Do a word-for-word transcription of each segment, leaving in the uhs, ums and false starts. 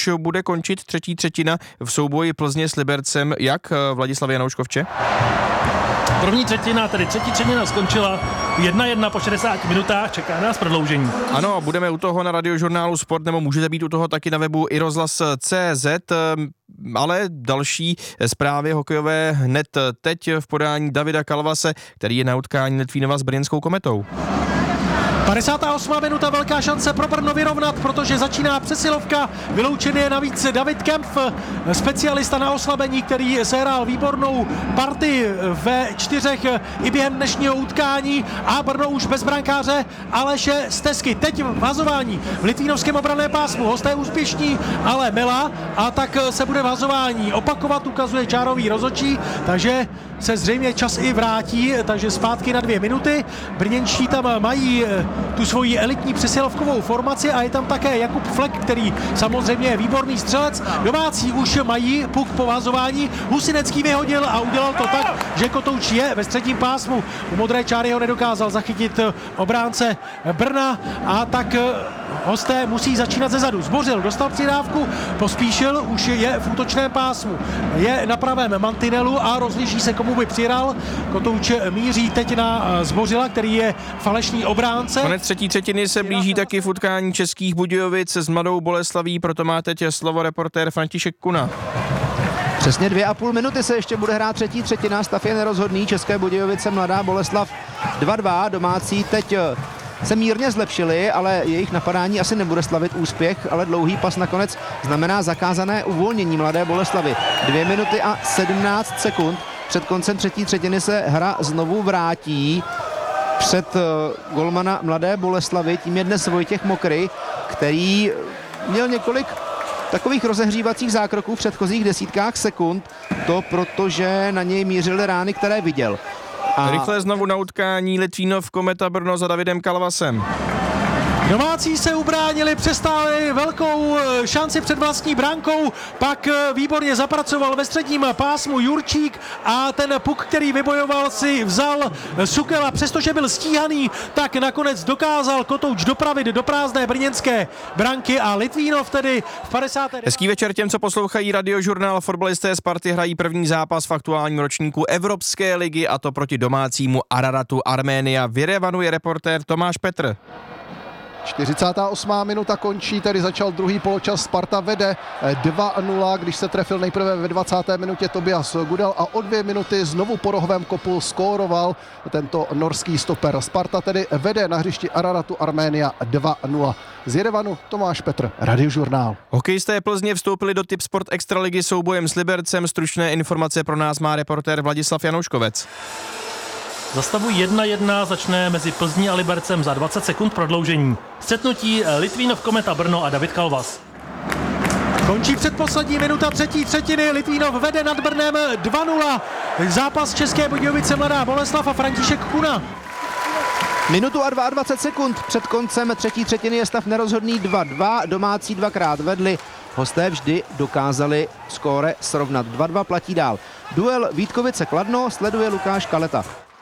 už bude končit třetí třetina v souboji Plzně s Libercem. Jak, Vladislav Janouškovče? První třetina, tedy třetí třetina skončila jedna jedna po šedesáti minutách, čeká nás prodloužení. Ano, budeme u toho na Radiožurnálu Sport, nebo můžete být u toho taky na webu i rozhlas tečka cé zet, ale další zprávy hokejové hned teď v podání Davida Kalvase, který je na utkání Litvínova s brněnskou Kometou. padesátá osmá minuta, velká šance pro Brno vyrovnat, protože začíná přesilovka. Vyloučený je navíc David Kempf, specialista na oslabení, který sehrál výbornou partii ve čtyřech i během dnešního utkání, a Brno už bez brankáře Aleše Stesky. Teď v hazování v litvínovském obranném pásmu. Hosté úspěšní, ale mela, a tak se bude v hazování opakovat, ukazuje čárový rozhodčí, takže se zřejmě čas i vrátí, takže zpátky na dvě minuty. Brněnští tam mají tu svoji elitní přesilovkovou formaci a je tam také Jakub Flek, který samozřejmě je výborný střelec. Domácí už mají puk po vázování. Husinecký vyhodil a udělal to tak, že Kotouč je ve středním pásmu. U modré čáry ho nedokázal zachytit obránce Brna, a tak hosté musí začínat zezadu. Zbořil, dostal přidávku, Pospíšil, už je v útočném pásmu. Je na pravém mantinelu a rozliší se, komu by přihrál. Kotouč míří teď na Zbořila, který je falešný obránce. Konec třetí třetiny se blíží taky v utkání Českých Budějovic s Mladou Boleslaví, proto má teď slovo reportér František Kuna. Přesně dvě a půl minuty se ještě bude hrát třetí třetina, stav je nerozhodný. České Budějovice, Mladá Boleslav dva dva, domácí teď se mírně zlepšili, ale jejich napadání asi nebude slavit úspěch, ale dlouhý pas nakonec znamená zakázané uvolnění Mladé Boleslavy. Dvě minuty a sedmnáct sekund před koncem třetí třetiny se hra znovu vrátí před golmana Mladé Boleslavy, tím je dnes Vojtěch Mokry, který měl několik takových rozehřívacích zákroků v předchozích desítkách sekund, to protože na něj mířily rány, které viděl. A rychle znovu na utkání Litvínov Kometa Brno za Davidem Kalvasem. Domácí se ubránili, přestáli velkou šanci před vlastní brankou, pak výborně zapracoval ve středním pásmu Jurčík a ten puk, který vybojoval, si vzal Sukela. Přestože byl stíhaný, tak nakonec dokázal Kotouč dopravit do prázdné brněnské branky a Litvínov tedy v padesáté Hezký večer těm, co poslouchají Radiožurnál. Fotbalisté Sparty hrají první zápas v aktuálním ročníku Evropské ligy, a to proti domácímu Araratu Arménia. V Jerevanu je reportér Tomáš Petr. čtyřicátá osmá minuta končí, tedy začal druhý poločas, Sparta vede dva nula, když se trefil nejprve ve dvacáté minutě Tobias Gudel a o dvě minuty znovu po rohovém kopu skóroval tento norský stoper. Sparta tedy vede na hřišti Araratu Arménia dva nula. Z Jerevanu Tomáš Petr, Radiožurnál. Hokejisté Plzně vstoupili do Tipsport Extraligy soubojem s Libercem. Stručné informace pro nás má reportér Vladislav Janouškovec. Za stavu jedna jedna začne mezi Plzní a Libercem za dvacet sekund prodloužení. Střetnutí Litvínov Kometa Brno a David Kalvas. Končí předposlední minuta třetí třetiny, Litvínov vede nad Brnem dva nula. Zápas České Budějovice, Mladá Boleslav a František Kuna. Minutu a dvacet dva sekund před koncem třetí třetiny je stav nerozhodný dva dva, domácí dvakrát vedli, hosté vždy dokázali skóre srovnat. dva dva platí dál. Duel Vítkovice Kladno sleduje Lukáš Kaleta.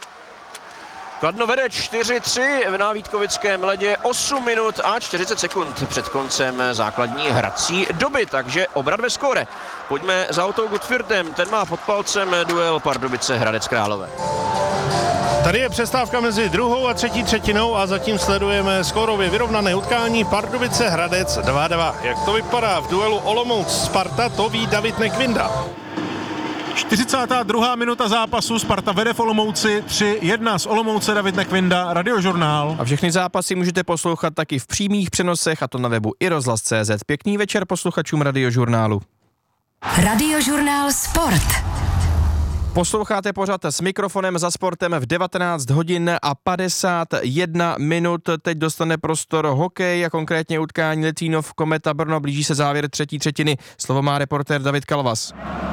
Kladno vede čtyři tři na Vítkovickém ledě, osm minut a čtyřicet sekund před koncem základní hrací doby, takže obrat ve skóre. Pojďme za Outou Gutfirtem, ten má pod palcem duel Pardubice Hradec Králové. Tady je přestávka mezi druhou a třetí třetinou a zatím sledujeme skórově vyrovnané utkání Pardubice Hradec dva dva. Jak to vypadá v duelu Olomouc Sparta, to ví David Nekvinda. čtyřicátá druhá minuta zápasu, Sparta vede v Olomouci tři jedna. Z Olomouce David Nekvinda, Radiožurnál. A všechny zápasy můžete poslouchat taky v přímých přenosech, a to na webu i rozhlas tečka cé zet. Pěkný večer posluchačům Radiožurnálu. Radiožurnál Sport. Posloucháte pořad S mikrofonem za sportem v devatenáct hodin a padesát jedna minut. Teď dostane prostor hokej a konkrétně utkání Litvínov Kometa Brno. Blíží se závěr třetí třetiny. Slovo má reportér David Kalvas.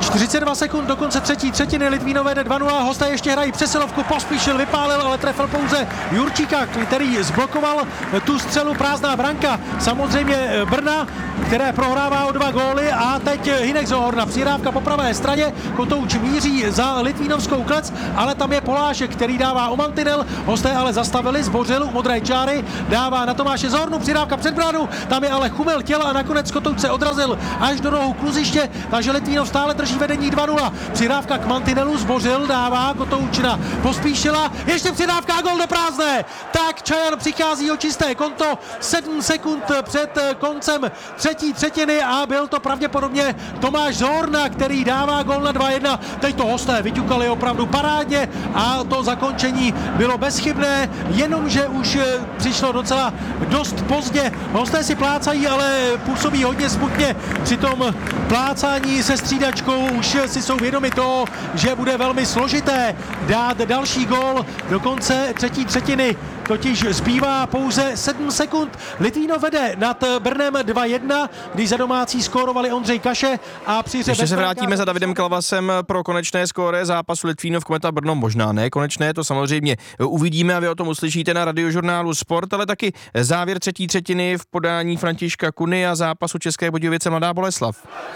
čtyřicet dva sekund do konce třetí třetiny, Litvínov vede dva nula, hosté ještě hrají přesilovku, Pospíšil vypálil, ale trefil pouze Jurčíka, který zblokoval tu střelu, prázdná branka samozřejmě Brna, které prohrává o dva góly a teď Hynek Zohorna, přihrávka po pravé straně, Kotouč míří za litvínovskou klec, ale tam je Polášek, který dává o mantinel, hosté ale zastavili, zbořil u modré čáry, dává na Tomáše Zohornu, přihrávka před bránu, tam je ale Chumel těla a nakonec Kotouč se odrazil až do rohu kluziště, takže Litvínov stále drží vedení dva nula. Přihrávka k mantinelu, zbořil, dává Kotouč na Pospíšila, ještě přihrávka a gol do prázdné. Tak Čajan přichází o čisté konto sedm sekund před koncem třetí třetiny a byl to pravděpodobně Tomáš Zohorna, který dává gol na dva jedna. Teď to hosté vyťukali opravdu parádně a to zakončení bylo bezchybné, jenomže už přišlo docela dost pozdě. Hosté si plácají, ale působí hodně smutně při tom plácání se střídačkou, už si jsou vědomi toho, že bude velmi složité dát další gól do konce třetí třetiny. Totiž zbývá pouze sedm sekund. Litvínov vede nad Brnem dva jedna, když za domácí skórovali Ondřej Kaše a při Ještě se vrátíme za Davidem Kalvasem pro konečné skóre zápasu Litvínov Kometa Brno. Možná ne konečné, to samozřejmě uvidíme a vy o tom uslyšíte na Radiožurnálu Sport, ale taky závěr třetí třetiny v podání Františka Kuny a zápasu České Budějovice Mladá Boleslav.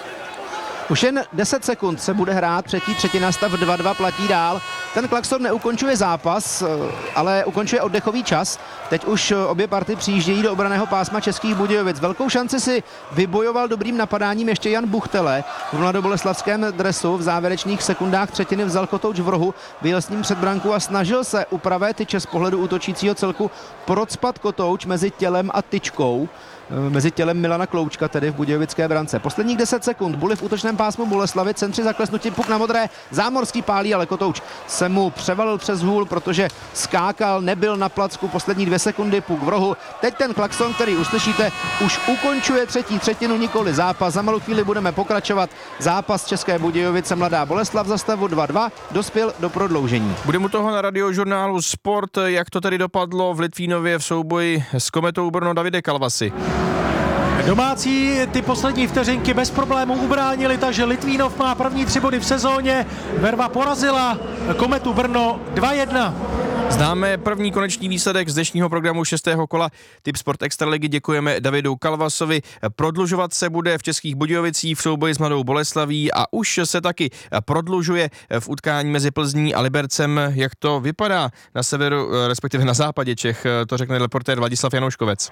Už jen deset sekund se bude hrát, třetí třetina, stav dva dva platí dál. Ten klakson neukončuje zápas, ale ukončuje oddechový čas. Teď už obě party přijíždějí do obranného pásma Českých Budějovic. Velkou šanci si vybojoval dobrým napadáním ještě Jan Buchtele v mladoboleslavském dresu. V závěrečných sekundách třetiny vzal Kotouč v rohu, vyjel s ním před branku a snažil se u pravé tyče z pohledu útočícího celku procpat Kotouč mezi tělem a tyčkou. Mezi tělem Milana Kloučka, tedy v budějovické brance. Posledních deset sekund, Buly v útočném pásmu Boleslavy, centři zaklesnutí, puk na modré, Zámorský pálí, ale Kotouč se mu převalil přes hůl, protože skákal, nebyl na placku, poslední dvě sekundy, puk v rohu. Teď ten klakson, který uslyšíte, už ukončuje třetí třetinu, nikoli zápas. Za malou chvíli budeme pokračovat. Zápas České Budějovice Mladá Boleslav za stavu dva dva dospěl do prodloužení. Budeme u toho na Radiožurnálu Sport, jak to tedy dopadlo v Litvínově v souboji s Kometou Brno. Davide Kalvasi. Domácí ty poslední vteřinky bez problémů ubránili, takže Litvínov má první tři body v sezóně. Verva porazila Kometu Brno dva jedna. Známe první konečný výsledek z dnešního programu šestého kola Tip Sport Extraligy. Děkujeme Davidu Kalvasovi. Prodlužovat se bude v Českých Budějovicích v souboji s Mladou Boleslaví a už se taky prodlužuje v utkání mezi Plzní a Libercem. Jak to vypadá na severu, respektive na západě Čech, to řekne reportér Vladislav Janouškovec.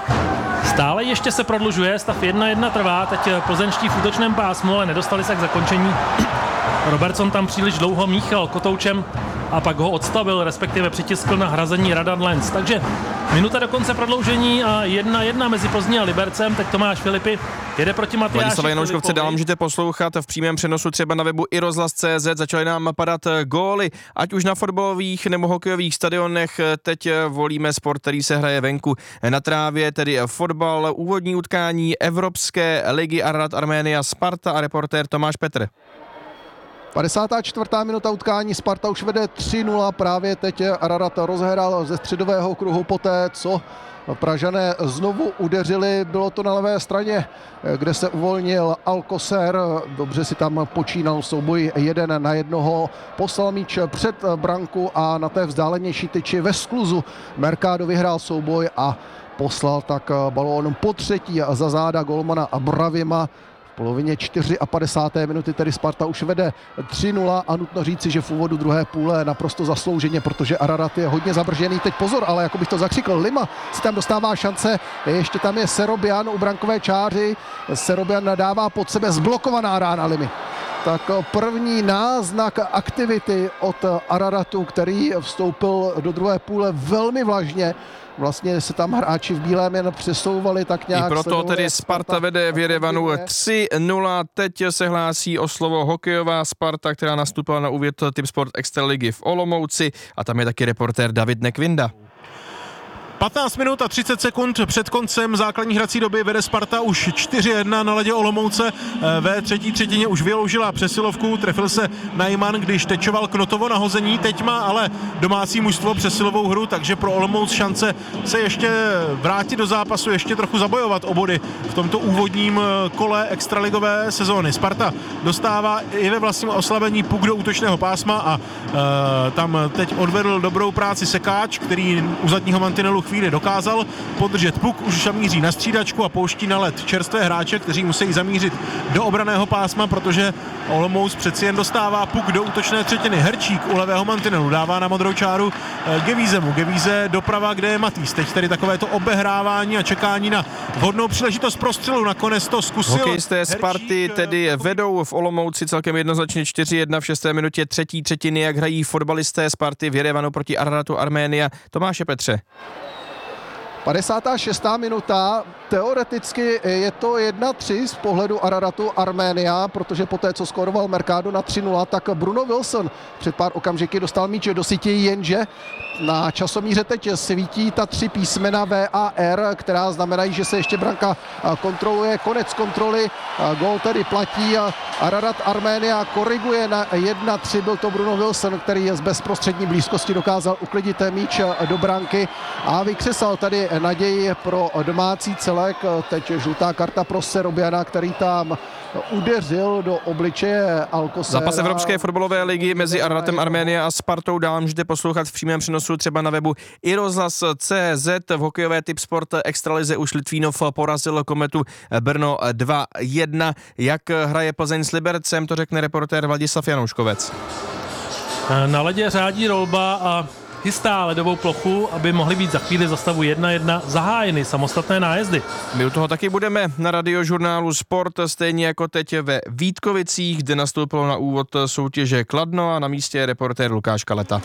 Stále ještě se prodlužuje, stav jedna jedna trvá, teď plzeňští v útočném pásmu, ale nedostali se k zakončení. Robertson tam příliš dlouho míchal Kotoučem a pak ho odstavil, respektive přitiskl na hrazení Radan Lenz. Takže minuta do konce prodloužení a jedna jedna mezi Plzní a Libercem. Teď Tomáš Filipy jede proti Matyáši Vladislava Janouškovce dál můžete poslouchat v přímém přenosu třeba na webu i rozhlas tečka cé zet. Začaly nám padat góly, ať už na fotbalových nebo hokejových stadionech. Teď volíme sport, který se hraje venku na trávě, tedy fotbal, úvodní utkání Evropské ligy Ararat Arménia Sparta a reportér Tomáš Petr. padesátá čtvrtá minuta utkání, Sparta už vede tři nula, právě teď Ararat rozhrál ze středového kruhu poté, co Pražané znovu udeřili, bylo to na levé straně, kde se uvolnil Alcocer, dobře si tam počínal souboj jeden na jednoho, poslal míč před branku a na té vzdálenější tyči ve skluzu Mercado vyhrál souboj a poslal tak balón po třetí za záda golmana Bravima. V polovině padesátá čtvrtá minuty tedy Sparta už vede tři nula a nutno říci, že v úvodu druhé půle naprosto zaslouženě, protože Ararat je hodně zabržený. Teď pozor, ale jako bych to zakřikl, Lima si tam dostává šance, ještě tam je Serobian u brankové čáry, Serobian dává pod sebe zblokovaná rána Limy. Tak první náznak aktivity od Araratu, který vstoupil do druhé půle velmi vlažně. Vlastně se tam hráči v bílém jen přesouvali tak nějak. I proto tedy Sparta vede v Jerevanu tři nula. Teď se hlásí o slovo hokejová Sparta, která nastupila na úvěd Tip Sport Extraligy v Olomouci a tam je taky reportér David Nekvinda. patnáct minut a třicet sekund před koncem základní hrací doby vede Sparta už čtyři jedna na ledě Olomouce. Ve třetí třetině už vyloužila přesilovku, trefil se Najman, když tečoval Knotovo nahození. Teď má ale domácí mužstvo přesilovou hru, takže pro Olomouc šance se ještě vrátit do zápasu, ještě trochu zabojovat o body v tomto úvodním kole extraligové sezóny. Sparta dostává i ve vlastním oslabení puk do útočného pásma a e, tam teď odvedl dobrou práci Sekáč, který u zadního mantinelu chvíli dokázal podržet puk, už míří na střídačku a pouští na led čerstvé hráče, kteří musí zamířit do obranného pásma, protože Olomouc přeci jen dostává puk do útočné třetiny. Herčík u levého mantinelu dává na modrou čáru Gevízemu. Gevíze doprava, kde je Matýs. Teď tady takovéto obehrávání a čekání na vhodnou příležitost pro střelu. Nakonec to zkusil. Hokejisté Sparty tedy vedou v Olomouci celkem jednoznačně čtyři jedna v šesté minutě třetí třetiny, jak hrají fotbalisté Sparty v Jerevanu proti Araratu Arménia. Tomáše Petře. padesátá šestá minuta, teoreticky je to jedna tři z pohledu Araratu Arménia, protože poté, co skoroval Mercado na tři nula, tak Bruno Wilson před pár okamžiky dostal míč do sítě, jenže na časomíře teď svítí ta tři písmena V A R, která znamenají, že se ještě branka kontroluje. Konec kontroly, gól tedy platí. Ararat Arménia koriguje na jedna tři, byl to Bruno Wilson, který z bezprostřední blízkosti dokázal uklidit míč do branky a vykřesal tady naději pro domácí celek. Teď žlutá karta pro Serobiana, který tam udeřil do obličeje Alcosera. Zápas Evropské fotbalové ligy mezi Araratem Arménia a Spartou dál můžete poslouchat v přímém přenosu třeba na webu i rozhlas tečka cé zet. V hokejové Tip Sport extralize už Litvínov porazil Kometu Brno dva jedna. Jak hraje Plzeň s Libercem, to řekne reportér Vladislav Janouškovec. Na ledě řádí Rolba a chystá ledovou plochu, aby mohly být za chvíli za stavu jedna jedna zahájeny samostatné nájezdy. My u toho taky budeme na radiožurnálu Sport, stejně jako teď ve Vítkovicích, kde nastoupilo na úvod soutěže Kladno a na místě je reportér Lukáš Kaleta.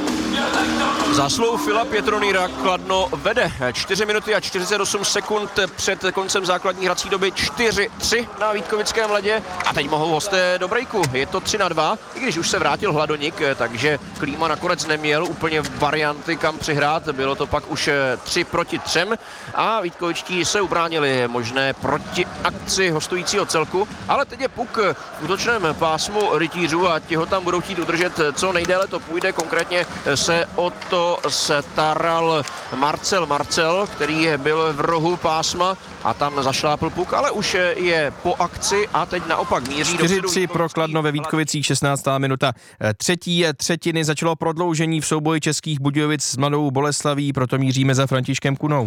Zásluhou Fila Pietroníra Kladno vede čtyři minuty a čtyřicet osm sekund před koncem základní hrací doby čtyři tři na vítkovickém ledě a teď mohou hosté do breaku. Je to tři na dva, i když už se vrátil Hladoník, takže Klíma nakonec neměl úplně varianty kam přihrát, bylo to pak už tři proti třem a vítkovičtí se ubránili možné protiakci hostujícího celku, ale teď je puk v útočném pásmu rytířů a ti ho tam budou chtít udržet co nejdéle to půjde, konkrétně se o to staral Marcel Marcel, který byl v rohu pásma a tam zašlápl puk, ale už je po akci a teď naopak míří do čtyři tři pro Kladno ve Vítkovicích, šestnáctá minuta třetí třetiny, začalo prodloužení v souboji Českých Budějovic s Mladou Boleslaví, proto míříme za Františkem Kunou.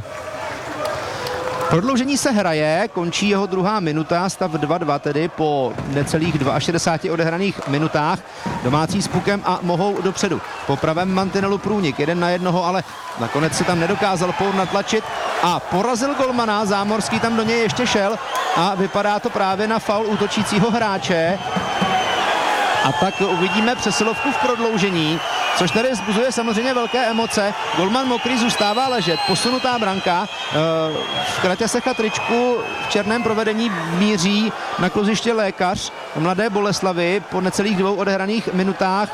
Prodloužení se hraje, končí jeho druhá minuta, stav dva dva tedy po necelých šedesáti dvou odehraných minutách. Domácí s pukem a mohou dopředu. Po pravém mantinelu průnik, jeden na jednoho, ale nakonec si tam nedokázal Pour natlačit a porazil golmana, Zámorský tam do něj ještě šel a vypadá to právě na faul útočícího hráče. A tak uvidíme přesilovku v prodloužení, což tady vzbuzuje samozřejmě velké emoce. Golman Mokrý zůstává ležet, posunutá branka. V Kraťase Chatričku v černém provedení míří na kluziště Lékař Mladé Boleslavy po necelých dvou odehraných minutách.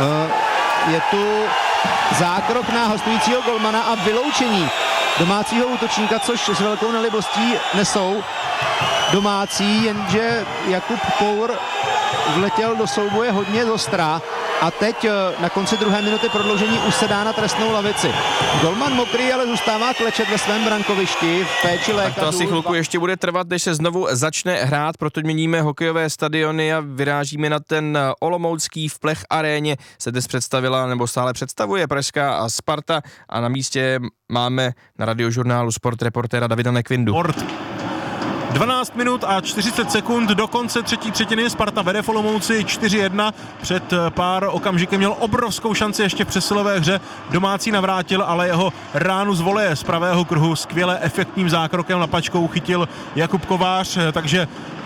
Je tu zákrok na hostujícího golmana a vyloučení domácího útočníka, což s velkou nelibostí nesou domácí, jenže Jakub Pour vletěl do souboje hodně zostra a teď na konci druhé minuty prodloužení už se dá na trestnou lavici. Golman Mokrý ale zůstává klečet ve svém brankovišti v péči lékařů. Tak to asi chvilku ještě bude trvat, než se znovu začne hrát, proto měníme hokejové stadiony a vyrážíme na ten olomoucký. V Plech aréně se dnes představila nebo stále představuje pražská a Sparta a na místě máme na radiožurnálu Sport reportéra Davida Nekvindu. Sport. dvanáct minut a čtyřicet sekund do konce třetí třetiny. Sparta vede v Olomouci čtyři jedna. Před pár okamžikem měl obrovskou šanci ještě v přesilové hře. Domácí navrátil, ale jeho ránu z voleje z pravého kruhu skvěle efektním zákrokem lapačkou chytil Jakub Kovář, takže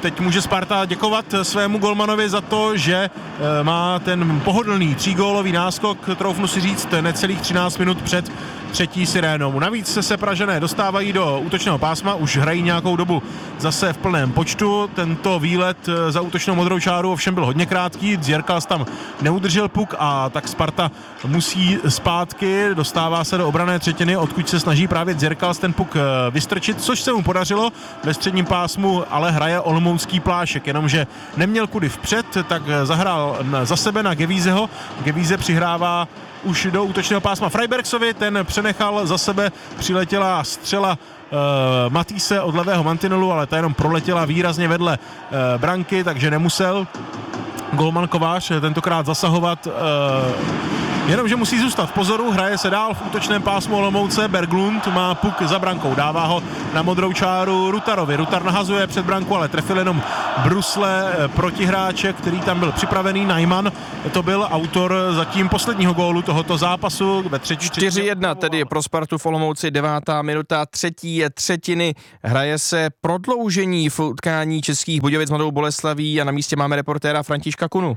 teď může Sparta děkovat svému golmanovi za to, že má ten pohodlný třígólový náskok, troufnu si říct, necelých třináct minut před třetí sirénou. Navíc se Pražané dostávají do útočného pásma, už hrají nějakou dobu zase v plném počtu. Tento výlet za útočnou modrou čáru ovšem byl hodně krátký, Dzierkals tam neudržel puk a tak Sparta musí zpátky, dostává se do obranné třetiny, odkud se snaží právě Dzierkals ten puk vystrčit, což se mu podařilo ve středním pásmu, ale hraje olomoucký Plášek, jenomže neměl kudy vpřed, tak zahrál za sebe na Gevízeho. Gevíze přihrává už do útočného pásma Freibergsovi, ten přenechal za sebe, přiletěla střela uh, Matýse od levého mantinelu, ale ta jenom proletěla výrazně vedle uh, branky, takže nemusel golman Kovář tentokrát zasahovat, uh, jenomže musí zůstat v pozoru, hraje se dál v útočném pásmu Olomouce, Berglund má puk za brankou, dává ho na modrou čáru Rutarovi, Rutar nahazuje před branku, ale trefil jenom brusle protihráče, který tam byl připravený, Najman, to byl autor zatím posledního gólu tohoto zápasu ve třetí čtyři jedna tedy pro Spartu v Olomouci, devátá minuta třetí třetiny, hraje se prodloužení v utkání Českých Budějovic s Mladou Boleslaví a na místě máme reportéra Františka Kunu.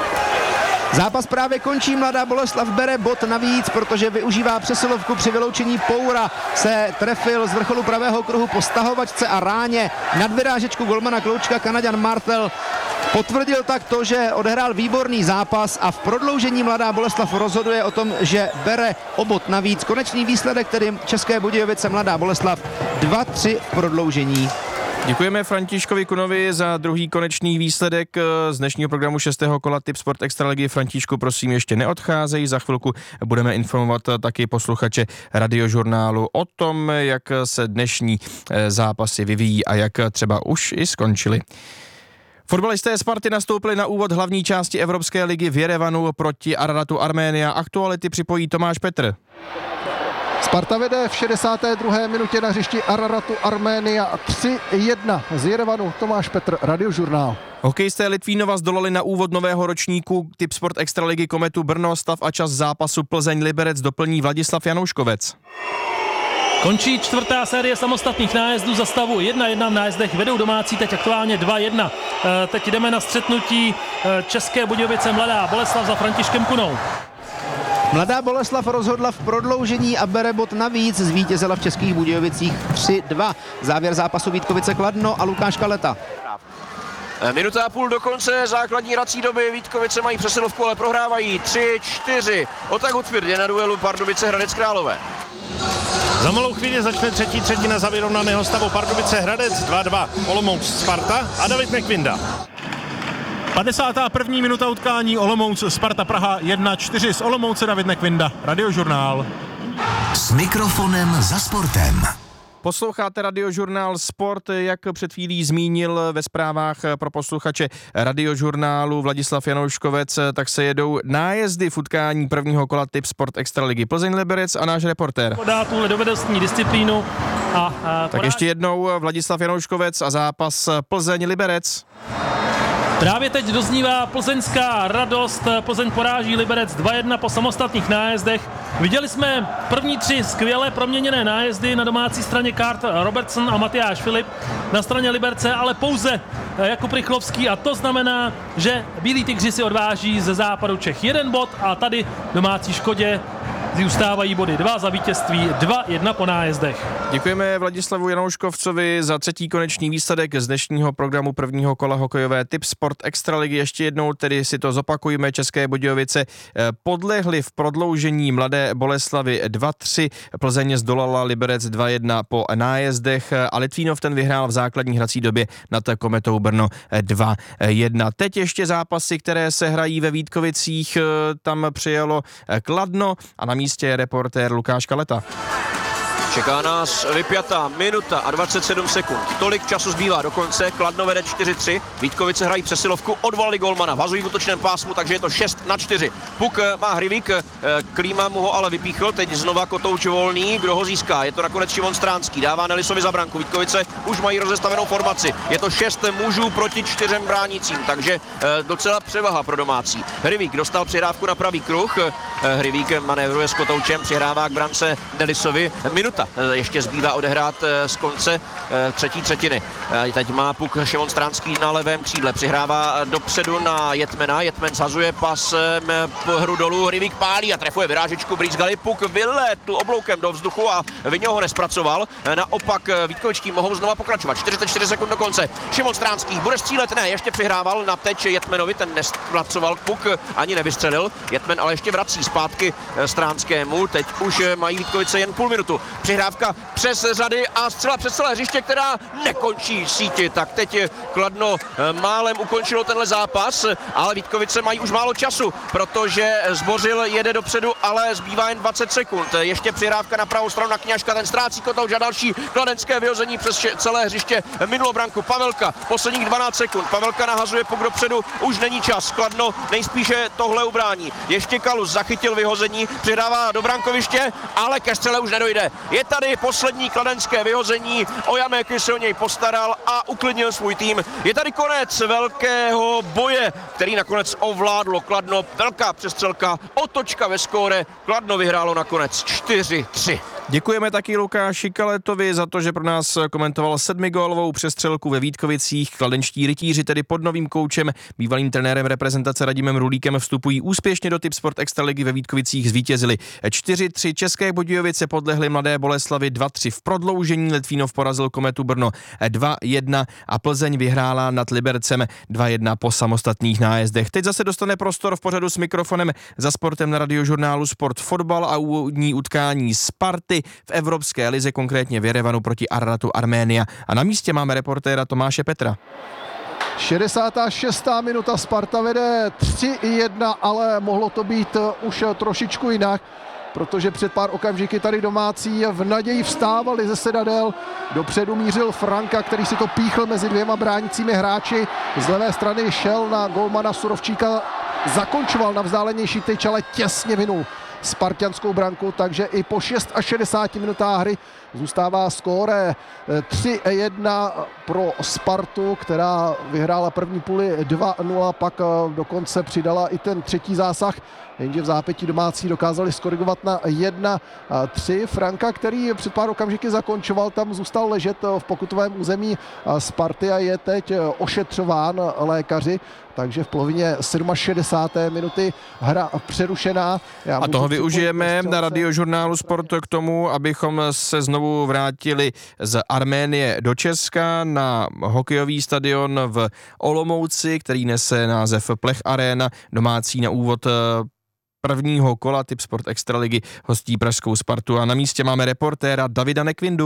Zápas právě končí, Mladá Boleslav bere bod navíc, protože využívá přesilovku při vyloučení Poura. Se trefil z vrcholu pravého kruhu po stahovačce a ráně nad vyrážečku golmana Kloučka Kanaďan Martel. Potvrdil tak to, že odehrál výborný zápas a v prodloužení Mladá Boleslav rozhoduje o tom, že bere o bod navíc. Konečný výsledek tedy České Budějovice Mladá Boleslav dva tři v prodloužení. Děkujeme Františkovi Kunovi za druhý konečný výsledek z dnešního programu šestého kola Tip Sport Extraligy. Františku, prosím, ještě neodcházej, za chvilku budeme informovat taky posluchače Radiožurnálu o tom, jak se dnešní zápasy vyvíjí a jak třeba už i skončily. Fotbalisté Sparty nastoupili na úvod hlavní části Evropské ligy v Jerevanu proti Araratu Arménia. Aktuality připojí Tomáš Petr. Sparta vede v šedesáté druhé minutě na hřišti Araratu Arménia tři jedna z Jerevanu. Tomáš Petr, Radiožurnál. Hokejisté Litvínova zdolali na úvod nového ročníku Tip Sport Extraligy Kometu Brno. Stav a čas zápasu Plzeň Liberec doplní Vladislav Janouškovec. Končí čtvrtá série samostatných nájezdů za stavu jedna jedna v nájezdech, vedou domácí teď aktuálně dva jedna. E, teď jdeme na střetnutí České Budějovice Mladá Boleslav za Františkem Kunou. Mladá Boleslav rozhodla v prodloužení a bere bod navíc, zvítězila v Českých Budějovicích tři dva. Závěr zápasu Vítkovice Kladno a Lukáš Kaleta. Minuta a půl do konce základní hrací doby, Vítkovice mají přesilovku, ale prohrávají tři čtyři. Otak Hutfird je na duelu Pardubice Hradec Králové. Za malou chvíli začne třetí třetina za vyrovnaného stavu Pardubice Hradec dva dva, Olomouc Sparta a David Nekvinda. padesátá první minuta utkání, Olomouc Sparta Praha jedna čtyři, z Olomouce David Nekvinda, Radiožurnál. S mikrofonem za sportem. Posloucháte Radiožurnál Sport, jak před chvílí zmínil ve zprávách pro posluchače Radiožurnálu Vladislav Janouškovec, tak se jedou nájezdy v utkání prvního kola Tip Sport Extraligy Plzeň Liberec a náš reportér. Podá tuhle dovednostní disciplínu a, a tak poráž... ještě jednou Vladislav Janouškovec a zápas Plzeň Liberec. Právě teď doznívá plzeňská radost, Plzeň poráží Liberec dva jedna po samostatných nájezdech. Viděli jsme první tři skvěle proměněné nájezdy na domácí straně kart Robertson a Matyáš Filip, na straně Liberce ale pouze Jakub Rychlovský a to znamená, že Bílí tygři si odváží ze západu Čech jeden bod a tady domácí Škodě zůstávají body dva za vítězství dva jedna po nájezdech. Děkujeme Vladislavu Janouškovcovi za třetí konečný výsledek z dnešního programu prvního kola hokejové Tip Sport Extraligy. Ještě jednou tedy si to zopakujeme. České Budějovice podlehly v prodloužení Mladé Boleslavy dva tři. Plzeň zdolala Liberec dva jedna po nájezdech a Litvínov ten vyhrál v základní hrací době nad Kometou Brno dva jedna. Teď ještě zápasy, které se hrají ve Vítkovicích. Tam přijelo Kladno a na místě je reportér Lukáš Kaleta. Čeká nás vypjatá minuta a dvacet sedm sekund. Tolik času zbývá do konce. Kladno vede čtyři tři. Vítkovice hrají přesilovku, odvolali golmana. Vazují v útočném pásmu, takže je to šest na čtyři. Puk má Hrivík, Klíma mu ho ale vypíchl. Teď znova Kotouč volný. Kdo ho získá? Je to nakonec Šimon Stránský. Dává Nelisovi za branku. Vítkovice už mají rozestavenou formaci. Je to šest mužů proti čtyřem bránícím, takže docela převaha pro domácí. Hrivík dostal přihrávku na pravý kruh. Hrivík manévruje s Kotoučem, přihrává k brance Nelisovi. Minuta minuta ještě zbývá odehrát z konce třetí třetiny. Teď má puk Šimon Stránský na levém křídle, přihrává dopředu na Jetmena, Jetmen zhazuje pasem hru dolů, Hryvík pálí a trefuje vyrážečku Brýsgali, puk vyletl obloukem do vzduchu a Viňo ho nespracoval. Naopak Vítkovičtí mohou znova pokračovat, čtyřicet čtyři sekund do konce. Šimon Stránský bude střílet, ne, ještě přihrával na teč Jetmenovi, ten nespracoval puk, ani nevystřelil. Jetmen ale ještě vrací zpátky Stránskému, teď už mají Vítkovice jen půl minutu. Přihrávka přes řady a střela přes celé hřiště, která nekončí v síti. Tak teď Kladno málem ukončilo tenhle zápas, ale Vítkovice mají už málo času, protože Zbořil jede dopředu, ale zbývá jen dvacet sekund. Ještě přihrávka na pravou stranu na Kňažka, ten ztrácí kotouč a další kladenské vyhození přes celé hřiště minulo branku. Pavelka, posledních dvanáct sekund. Pavelka nahazuje puk dopředu, už není čas. Kladno nejspíše tohle ubrání. Ještě Kalus zachytil vyhození, přidává do brankoviště, ale ke střele už nedojde. Je tady poslední kladenské vyhození, Ojamek se o něj postaral a uklidnil svůj tým. Je tady konec velkého boje, který nakonec ovládlo Kladno. Velká přestřelka, otočka ve skóre, Kladno vyhrálo nakonec čtyři tři. Děkujeme taky Lukáši Kaletovi za to, že pro nás komentoval sedmigólovou přestřelku ve Vítkovicích. Kladenští rytíři tedy pod novým koučem, bývalým trenérem reprezentace Radimem Rulíkem vstupují úspěšně do Tipsport Extraligy. Ve Vítkovicích zvítězili čtyři tři, České Budějovice podlehly Mladé Boleslavi dva tři v prodloužení, Litvínov porazil Kometu Brno dva jedna a Plzeň vyhrála nad Libercem dva jedna po samostatných nájezdech. Teď zase dostane prostor v pořadu s mikrofonem za sportem na Radiožurnálu Sport fotbal a úvodní utkání Sparty v Evropské lize, konkrétně v Jerevanu proti Araratu Arménia. A na místě máme reportéra Tomáše Petra. šedesátá šestá minuta, Sparta vede tři jedna, ale mohlo to být už trošičku jinak, protože před pár okamžiky tady domácí v naději vstávali ze sedadel. Dopředu mířil Franka, který si to píchl mezi dvěma bránícími hráči. Z levé strany šel na golmana Surovčíka, zakončoval na vzdálenější tyč, ale těsně vinul spartianskou branku, takže i po šedesáti šesti minutách hry zůstává skóre tři jedna pro Spartu, která vyhrála první půli dva nula, pak dokonce přidala i ten třetí zásah, jenže v zápětí domácí dokázali skorigovat na jedna tři. Franka, který před pár okamžiky zakončoval, tam zůstal ležet v pokutovém území Sparty a je teď ošetřován lékaři, takže v polovině šedesáté sedmé minuty hra přerušená. Já a toho využijeme na Radiožurnálu Sport k tomu, abychom se znovu vrátili z Arménie do Česka na hokejový stadion v Olomouci, který nese název Plech Arena. Domácí na úvod prvního kola Tipsport Extraligy hostí pražskou Spartu a na místě máme reportéra Davida Nekvindu.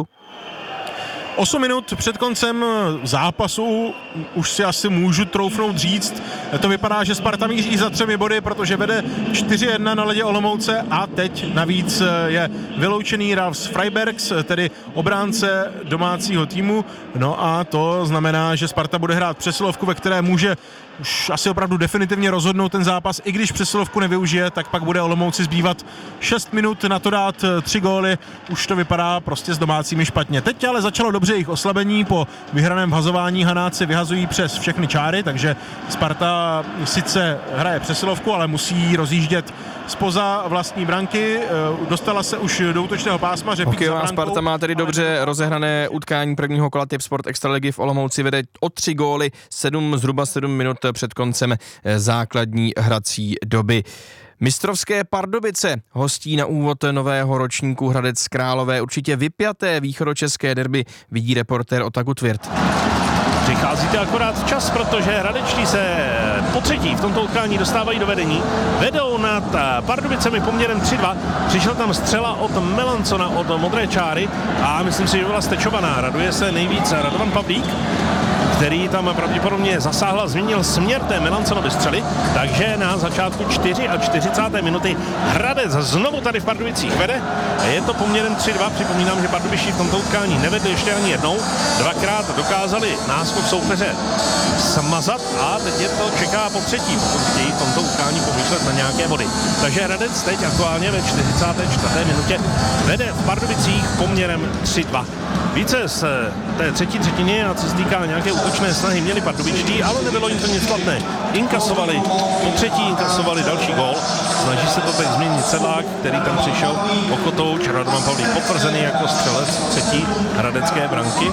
osm minut před koncem zápasu už si asi můžu troufnout říct, to vypadá, že Sparta míří za třemi body, protože vede čtyři jedna na ledě Olomouce a teď navíc je vyloučený Ralf Freibergs, tedy obránce domácího týmu. No a to znamená, že Sparta bude hrát přesilovku, ve které může už asi opravdu definitivně rozhodnout ten zápas. I když přesilovku nevyužije, tak pak bude Olomouci zbývat šest minut na to dát tři góly. Už to vypadá prostě s domácími špatně. Teď ale začalo dobře jejich oslabení. Po vyhraném vhazování Hanáci vyhazují přes všechny čáry, takže Sparta sice hraje přesilovku, ale musí rozjíždět spoza vlastní branky. Dostala se už do útočného pásma. Hokejová Sparta má tedy dobře rozehrané utkání prvního kola Tipsport Extraligy v Olomouci, vede o tři góly, sedm, zhruba sedm minut před koncem základní hrací doby. Mistrovské Pardubice hostí na úvod nového ročníku Hradec Králové. Určitě vypjaté východočeské derby vidí reportér Otaku Tvirt. Přicházíte akorát včas, protože hradečtí se po třetí v tomto utkání dostávají do vedení. Vedou nad Pardubicemi poměrem tři dva. Přišel tam střela od Melancona, od modré čáry a myslím si, že byla stečovaná. Raduje se nejvíce Radovan Pavlík, který tam pravděpodobně zasáhl a změnil směr té Melanconovy střely, takže na začátku čtyřicáté čtvrté minuty Hradec znovu tady v Pardubicích vede. Je to poměrem tři dva, připomínám, že Pardubičtí v tomto utkání nevedli ještě ani jednou, dvakrát dokázali náskok soupeře smazat a teď je to čeká po třetí, pokud chtějí v tomto utkání pomýšlet na nějaké body. Takže Hradec teď aktuálně ve čtyřicáté čtvrté minutě vede v Pardubicích poměrem tři dva. Více z té třetí třetiny a co se týká nějaké útočné snahy měli pardubičtí, ale nebylo jim to nic platné. Inkasovali, po třetí inkasovali další gól. Snaží se to teď změnit Sedlák, který tam přišel o kotouč. Radovan Pavlík potvrzený jako střelec třetí hradecké branky.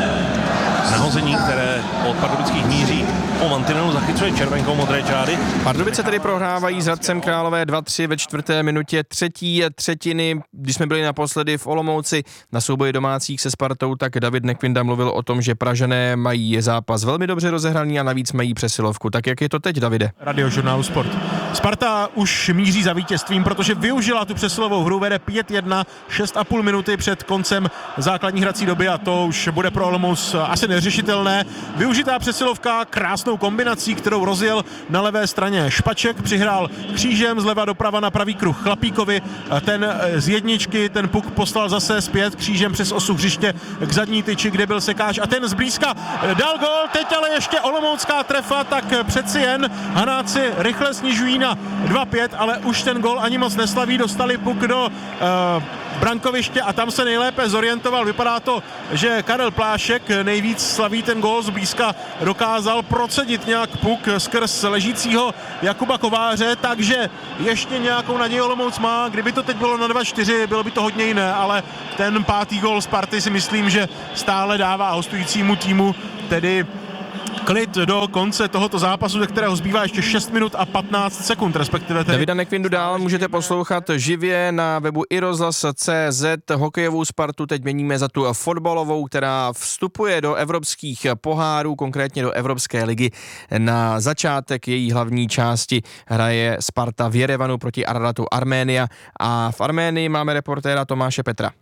Nahození, které od pardubických míří po mantinelu zachycuje červenkou modré čáry. Pardubice tedy prohrávají s Hradcem Králové dva tři ve čtvrté minutě třetí třetiny. Když jsme byli naposledy v Olomouci na souboji domácích se Spartou, tak David Nekvinda mluvil o tom, že Pražané mají zápas velmi dobře rozehraný a navíc mají přesilovku. Tak jak je to teď, Davide? Radiožurnálu Sport. Sparta už míří za vítězstvím, protože využila tu přesilovou hru, vede pět jedna, šest a půl minuty před koncem základní hrací doby a to už bude pro Olomouc asi neřešitelné. Využitá přesilovka krásnou kombinací, kterou rozjel na levé straně Špaček, přihrál křížem zleva doprava na pravý kruh Chlapíkovi, ten z jedničky, ten puk poslal zase zpět křížem přes osu hřiště k zadní tyči, kde byl Sekáč a ten zblízka dal gol, teď ale ještě olomoucká trefa, tak přeci jen Hanáci rychle snižují na dva pět, ale už ten gol ani moc neslaví, dostali puk do uh, brankoviště a tam se nejlépe zorientoval. Vypadá to, že Karel Plášek nejvíc slaví ten gól, zblízka dokázal procedit nějak puk skrz ležícího Jakuba Kováře, takže ještě nějakou naději Olomouc má. Kdyby to teď bylo na dva čtyři, bylo by to hodně jiné, ale ten pátý gól Sparty si myslím, že stále dává hostujícímu týmu tedy klid do konce tohoto zápasu, ze kterého zbývá ještě šest minut a patnáct sekund, respektive tedy. Davida Nekvindu dál můžete poslouchat živě na webu i rozhlas tečka cé zet. Hokejovou Spartu teď měníme za tu fotbalovou, která vstupuje do evropských pohárů, konkrétně do Evropské ligy. Na začátek její hlavní části hraje Sparta v Jerevanu proti Araratu Arménia a v Arménii máme reportéra Tomáše Petra.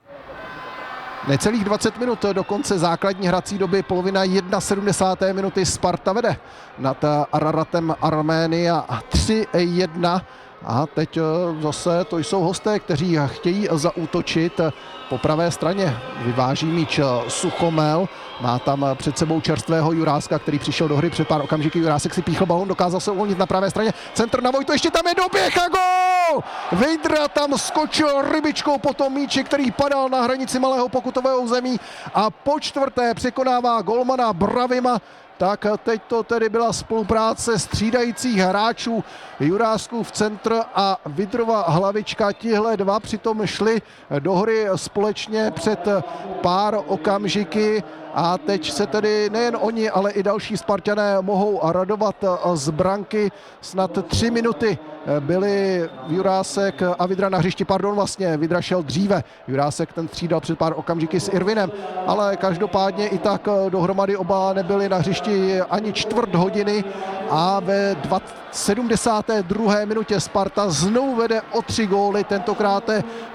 Necelých dvacet minut do konce základní hrací doby, polovina sedmdesáté první minuty, Sparta vede nad Araratem Arménia tři jedna. A teď zase to jsou hosté, kteří chtějí zaútočit. Po pravé straně vyváží míč Suchomel. Má tam před sebou čerstvého Juráska, který přišel do hry před pár okamžiky. Jurásek si píchl balón, dokázal se uvolnit na pravé straně. Centr na Vojtu, ještě tam je doběh a gól! Vejdra tam skočil rybičkou po tom míči, který padal na hranici malého pokutového území a po čtvrté překonává golmana Bravima. Tak teď to tedy byla spolupráce střídajících hráčů, Jurásků v centr a Vidrova Hlavička. Tihle dva přitom šli do hry společně před pár okamžiky a teď se tedy nejen oni, ale i další Spartané mohou radovat z branky. Snad tři minuty byli Jurásek a Vidra na hřišti, pardon, vlastně Vidra šel dříve. Jurásek ten střídal před pár okamžiky s Irvinem, ale každopádně i tak dohromady oba nebyli na hřišti ani čtvrt hodiny a ve sedmdesáté druhé minutě Sparta znovu vede o tři góly, tentokrát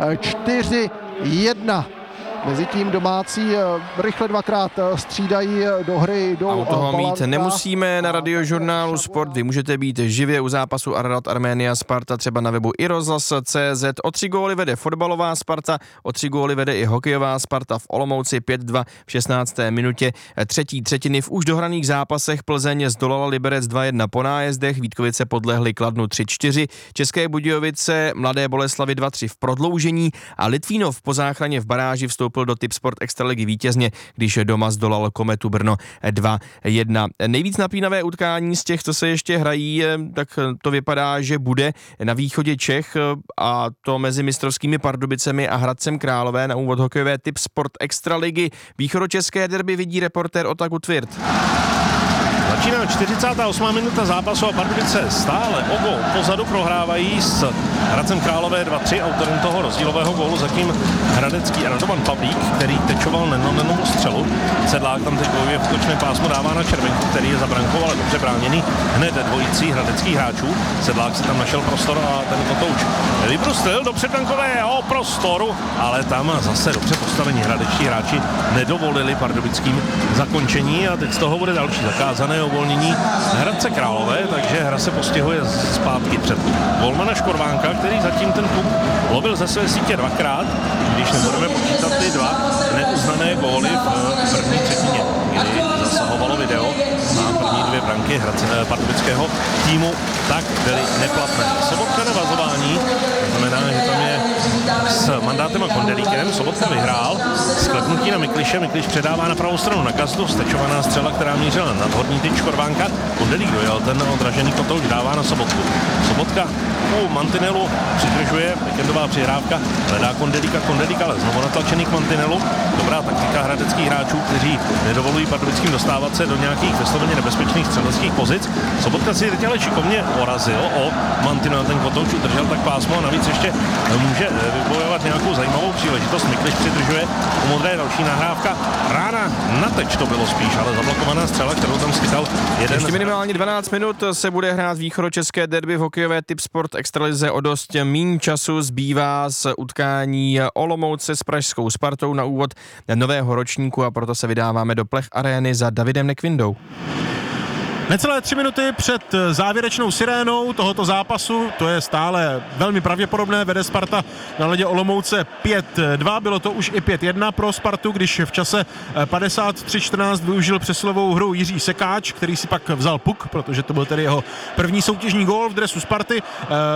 čtyři jedna. Mezitím domácí rychle dvakrát střídají do hry. Do a u toho Balanka. mít nemusíme na Radiožurnálu Sport. Vy můžete být živě u zápasu Ararat Arménia Sparta třeba na webu i rozhlas tečka cé zet. O tři góly vede fotbalová Sparta, o tři góly vede i hokejová Sparta v Olomouci pět dva v šestnácté minutě třetí třetiny. V už dohraných zápasech Plzeň zdolala Liberec dva jedna po nájezdech, Vítkovice podlehly Kladnu tři čtyři, České Budějovice Mladé Boleslavi dva tři v prodloužení a Litvínov po záchraně v baráži vstoupil do Tipsport Extraligy vítězně, když doma zdolal Kometu Brno dva jedna. Nejvíc napínavé utkání z těch, co se ještě hrají, tak to vypadá, že bude na východě Čech a to mezi mistrovskými Pardubicemi a Hradcem Králové. Na úvod hokejové Tipsport Extraligy. Východočeské derby vidí reportér Otaku Tvirt. Začíná čtyřicátá osmá minuta zápasu a Pardubice stále o gól pozadu prohrávají s Hradcem Králové dva tři. Autorem toho rozdílového gólu zatím hradecký Radovan Pavlík, který tečoval nenovou střelu. Sedlák tam teď bojuje v útočném pásmu, dává na Červenku, který je za brankou, ale dobře bráněný hned dvojicí hradeckých hráčů. Sedlák si tam našel prostor a ten kotouč vybrustil do předbrankového prostoru, ale tam zase dobře postavení hradečtí hráči nedovolili pardubickým zakončení a teď z toho bude další zakázané uvolnění Hradce Králové, takže hra se postihuje zpátky před golmana Škorvánka, který zatím ten puk lovil ze své sítě dvakrát, když nebudeme počítat ty dva neuznané góly v první třetině, kdy zasahovalo video na první dvě branky branky Hradce, eh, pardubického týmu, tak byly neplatné. Sobotka na vazování, to znamená, že tam je s Mandátem a Kondelíkem, Sobotka vyhrál, sklepnutí na Mikliše, Mikliš předává na pravou stranu na Gazdu, stečovaná střela, která mířila nad horní tyč Korvánka, Kondelík dojel, ten odražený kotouč dává na Sobotku. Sobotka u mantinelu přidržuje, víkendová přihrávka, hledá Kondelíka, Kondelík ale znovu natlačený k mantinelu. Dobrá taktika hradeckých hráčů, kteří nedovolují pardubickým dostávat se do nějakých vysloveně nebezpečných střeleckých pozic. Sobotka si teď ale šikovně porazil o mantinel, ten kotouč udržel tak pásmo a navíc ještě může vybojovat nějakou zajímavou příležitost. Mikliš přidržuje, u modré další nahrávka. Rána na teč to bylo spíš, ale zablokovaná střela, kterou tam schytal jeden. Ještě minimálně dvanáct minut se bude hrát východočeské derby v hokejové Tipsport Extralize. O dost míň času zbývá z utkání Olomouce s pražskou Spartou na úvod nového ročníku a proto se vydáváme do Plech arény za Davidem Nekvindou. Necelé tři minuty před závěrečnou sirénou tohoto zápasu, to je stále velmi pravděpodobné, vede Sparta na ledě Olomouce pět dva, bylo to už i pět jedna pro Spartu, když v čase padesát tři čtrnáct využil přesilovou hru Jiří Sekáč, který si pak vzal puk, protože to byl tedy jeho první soutěžní gól v dresu Sparty.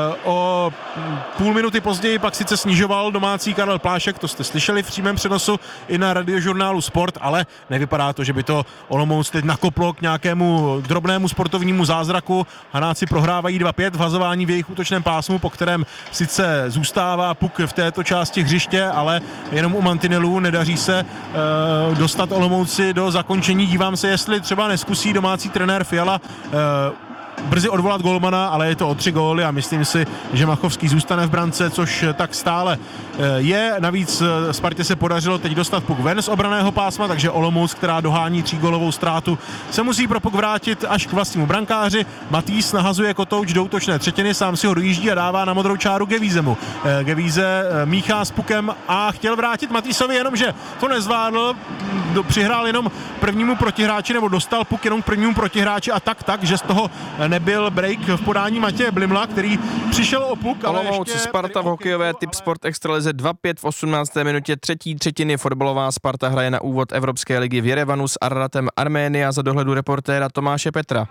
O půl minuty později pak sice snižoval domácí Karel Plášek, to jste slyšeli v přímém přenosu i na radiožurnálu Sport, ale nevypadá to, že by to Olomouc teď nakoplo k nějakému drobnému sportovnímu zázraku. Hanáci prohrávají dva pět v hazování v jejich útočném pásmu, po kterém sice zůstává puk v této části hřiště, ale jenom u mantinelů nedaří se e, dostat Olomouci do zakončení. Dívám se, jestli třeba neskusí domácí trenér Fiala e, brzy odvolat golmana, ale je to o tři góly a myslím si, že Machovský zůstane v brance, což tak stále je. Navíc Spartě se podařilo teď dostat puk ven z obraného pásma, takže Olomouc, která dohání třígólovou ztrátu, se musí pro puk vrátit až k vlastnímu brankáři. Matýs nahazuje kotouč do útočné třetiny, sám si ho dojíždí a dává na modrou čáru Gevízemu. Gevíze míchá s pukem a chtěl vrátit Matýsovi, jenomže to nezvládl, přihrál jenom prvnímu protihráči, nebo dostal puk jenom k prvnímu protihráči a tak tak, že z toho nebyl break v podání Matěje Blimla, který přišel o puk, ale Olomouc ještě... Sparta v hokejové Tipsport Extralize dva pět v osmnácté minutě třetí třetiny. Fotbalová Sparta hraje na úvod Evropské ligy v Jerevanu s Araratem Arménia za dohledu reportéra Tomáše Petra.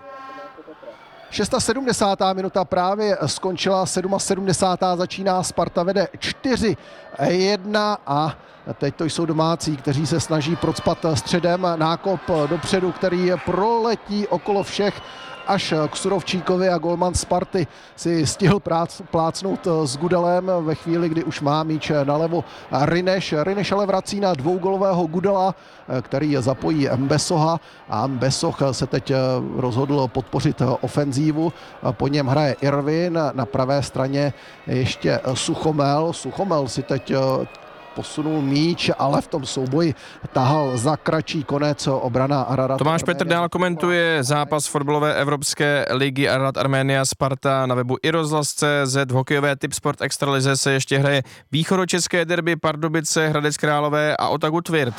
sedmdesátá šestá minuta právě skončila, sedmdesátá sedmá začíná, Sparta vede čtyři jedna a teď to jsou domácí, kteří se snaží procpat středem, nákop dopředu, který proletí okolo všech až k Surovčíkovi a golman Sparty si stihl prác, plácnout s Gudelem ve chvíli, kdy už má míč nalevo Rineš. Rineš ale vrací na dvougolového Gudela, který zapojí Mbesoha a Mbesoh se teď rozhodl podpořit ofenzívu. Po něm hraje Irvin, na pravé straně ještě Suchomel. Suchomel si teď posunul míč, ale v tom souboji tahal za kratší konec obrana Ararat. Tomáš Petr dál komentuje zápas fotbalové Evropské ligy Ararat Arménia Sparta na webu i rozhlas tečka cé zet. V hokejové Tipsport Extralize se ještě hraje východočeské derby Pardubice, Hradec Králové a Otagu Tvirt.